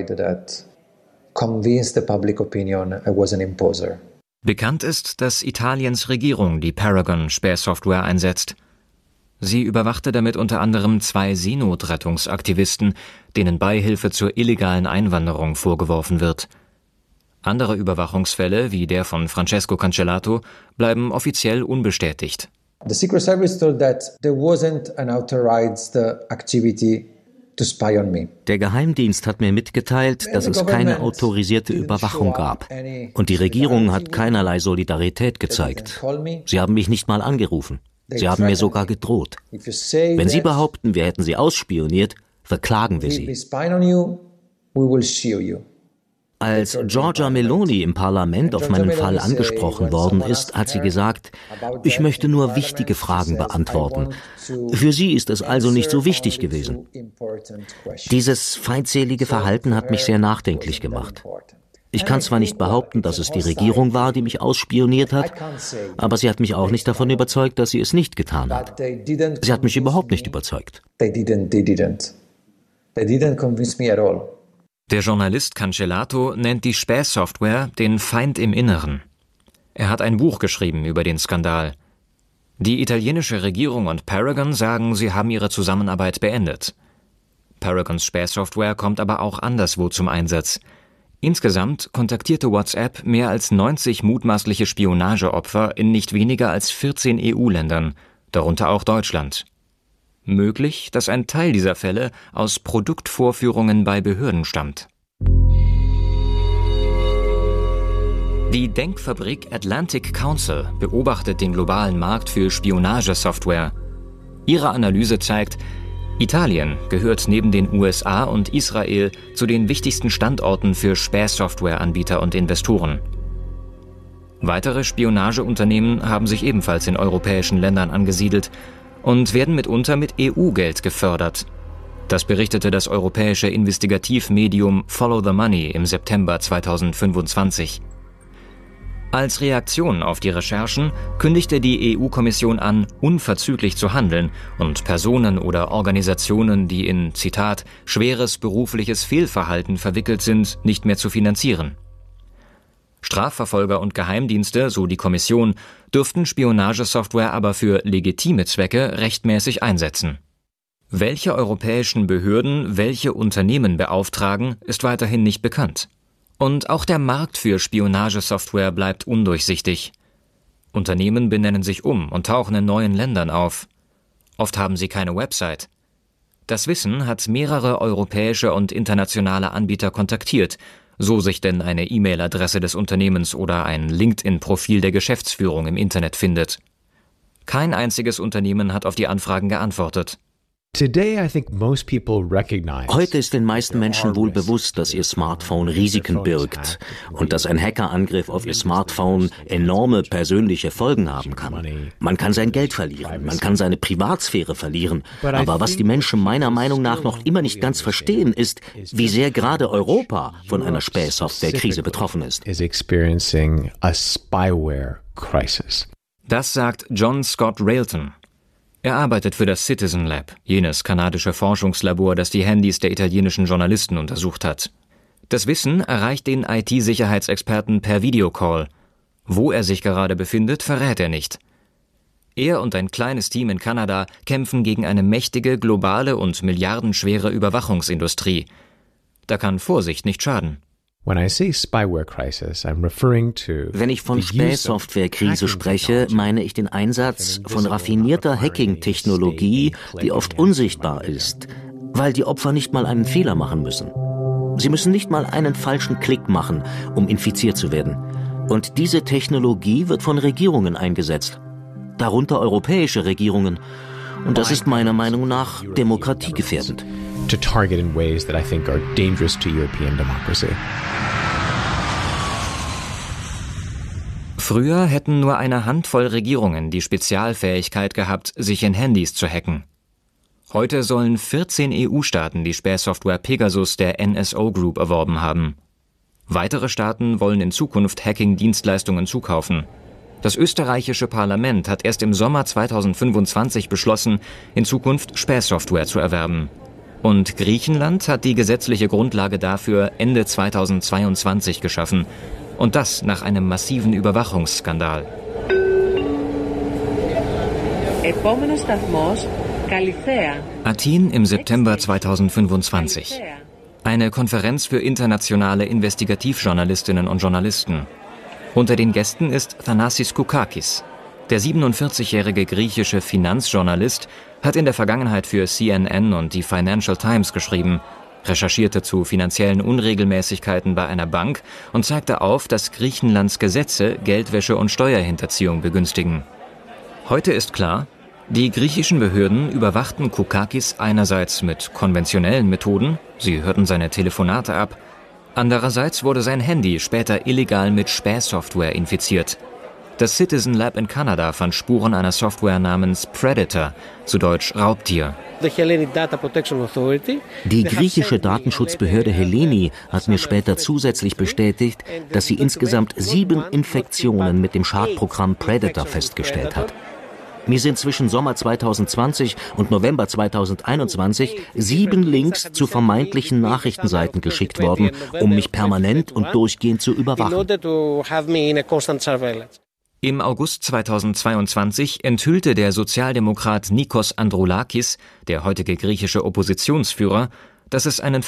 Speaker 15: Bekannt ist, dass Italiens Regierung die Paragon-Spähsoftware einsetzt. Sie überwachte damit unter anderem 2 Seenotrettungsaktivisten, denen Beihilfe zur illegalen Einwanderung vorgeworfen wird. Andere Überwachungsfälle, wie der von Francesco Cancellato, bleiben offiziell unbestätigt.
Speaker 19: The Secret Service told that there wasn't an authorized activity to spy on me.
Speaker 18: Der Geheimdienst hat mir mitgeteilt, dass es keine autorisierte Überwachung gab. Und die Regierung hat keinerlei Solidarität gezeigt. Sie haben mich nicht mal angerufen. Sie haben mir sogar gedroht. Wenn Sie behaupten, wir hätten Sie ausspioniert, verklagen wir Sie. Als Giorgia Meloni im Parlament auf meinen Fall angesprochen worden ist, hat sie gesagt, ich möchte nur wichtige Fragen beantworten. Für sie ist es also nicht so wichtig gewesen. Dieses feindselige Verhalten hat mich sehr nachdenklich gemacht. Ich kann zwar nicht behaupten, dass es die Regierung war, die mich ausspioniert hat, aber sie hat mich auch nicht davon überzeugt, dass sie es nicht getan hat. Sie hat mich überhaupt nicht überzeugt.
Speaker 19: They didn't convince me at all.
Speaker 15: Der Journalist Cancellato nennt die Spähsoftware den Feind im Inneren. Er hat ein Buch geschrieben über den Skandal. Die italienische Regierung und Paragon sagen, sie haben ihre Zusammenarbeit beendet. Paragons Spähsoftware kommt aber auch anderswo zum Einsatz. Insgesamt kontaktierte WhatsApp mehr als 90 mutmaßliche Spionageopfer in nicht weniger als 14 EU-Ländern, darunter auch Deutschland. Möglich, dass ein Teil dieser Fälle aus Produktvorführungen bei Behörden stammt. Die Denkfabrik Atlantic Council beobachtet den globalen Markt für Spionagesoftware. Ihre Analyse zeigt, Italien gehört neben den USA und Israel zu den wichtigsten Standorten für Spähsoftwareanbieter und Investoren. Weitere Spionageunternehmen haben sich ebenfalls in europäischen Ländern angesiedelt und werden mitunter mit EU-Geld gefördert. Das berichtete das europäische Investigativmedium Follow the Money im September 2025. Als Reaktion auf die Recherchen kündigte die EU-Kommission an, unverzüglich zu handeln und Personen oder Organisationen, die in, Zitat, schweres berufliches Fehlverhalten verwickelt sind, nicht mehr zu finanzieren. Strafverfolger und Geheimdienste, so die Kommission, dürften Spionagesoftware aber für legitime Zwecke rechtmäßig einsetzen. Welche europäischen Behörden welche Unternehmen beauftragen, ist weiterhin nicht bekannt. Und auch der Markt für Spionagesoftware bleibt undurchsichtig. Unternehmen benennen sich um und tauchen in neuen Ländern auf. Oft haben sie keine Website. Das Wissen hat mehrere europäische und internationale Anbieter kontaktiert, so sich denn eine E-Mail-Adresse des Unternehmens oder ein LinkedIn-Profil der Geschäftsführung im Internet findet. Kein einziges Unternehmen hat auf die Anfragen geantwortet.
Speaker 18: Heute ist den meisten Menschen wohl bewusst, dass ihr Smartphone Risiken birgt und dass ein Hackerangriff auf ihr Smartphone enorme persönliche Folgen haben kann. Man kann sein Geld verlieren, man kann seine Privatsphäre verlieren, aber was die Menschen meiner Meinung nach noch immer nicht ganz verstehen, ist, wie sehr gerade Europa von einer Spähsoftware-Krise betroffen ist.
Speaker 15: Das sagt John Scott Railton. Er arbeitet für das Citizen Lab, jenes kanadische Forschungslabor, das die Handys der italienischen Journalisten untersucht hat. Das Wissen erreicht den IT-Sicherheitsexperten per Videocall. Wo er sich gerade befindet, verrät er nicht. Er und ein kleines Team in Kanada kämpfen gegen eine mächtige, globale und milliardenschwere Überwachungsindustrie. Da kann Vorsicht nicht schaden.
Speaker 18: Wenn ich von Spähsoftware-Krise spreche, meine ich den Einsatz von raffinierter Hacking-Technologie, die oft unsichtbar ist. weil die Opfer nicht mal einen Fehler machen müssen. Sie müssen nicht mal einen falschen Klick machen, um infiziert zu werden. Und diese Technologie wird von Regierungen eingesetzt, darunter europäische Regierungen. Und das ist meiner Meinung nach demokratiegefährdend.
Speaker 20: To target in ways that I think are dangerous to European democracy.
Speaker 15: Früher hätten nur eine Handvoll Regierungen die Spezialfähigkeit gehabt, sich in Handys zu hacken. Heute sollen 14 EU-Staaten die Spähsoftware Pegasus der NSO Group erworben haben. Weitere Staaten wollen in Zukunft Hacking-Dienstleistungen zukaufen. Das österreichische Parlament hat erst im Sommer 2025 beschlossen, in Zukunft Spähsoftware zu erwerben. Und Griechenland hat die gesetzliche Grundlage dafür Ende 2022 geschaffen. Und das nach einem massiven Überwachungsskandal. Athen im September 2025. Eine Konferenz für internationale Investigativjournalistinnen und Journalisten. Unter den Gästen ist Thanassis Koukakis. Der 47-jährige griechische Finanzjournalist hat in der Vergangenheit für CNN und die Financial Times geschrieben, recherchierte zu finanziellen Unregelmäßigkeiten bei einer Bank und zeigte auf, dass Griechenlands Gesetze Geldwäsche und Steuerhinterziehung begünstigen. Heute ist klar, die griechischen Behörden überwachten Koukakis einerseits mit konventionellen Methoden, sie hörten seine Telefonate ab, andererseits wurde sein Handy später illegal mit Spähsoftware infiziert. Das Citizen Lab in Kanada fand Spuren einer Software namens Predator, zu Deutsch Raubtier.
Speaker 18: Die griechische Datenschutzbehörde Helleni hat mir später zusätzlich bestätigt, dass sie insgesamt 7 Infektionen mit dem Schadprogramm Predator festgestellt hat. Mir sind zwischen Sommer 2020 und November 2021 7 Links zu vermeintlichen Nachrichtenseiten geschickt worden, um mich permanent und durchgehend zu überwachen.
Speaker 15: Im August 2022 enthüllte der Sozialdemokrat Nikos Androulakis, der heutige griechische Oppositionsführer, dass es einen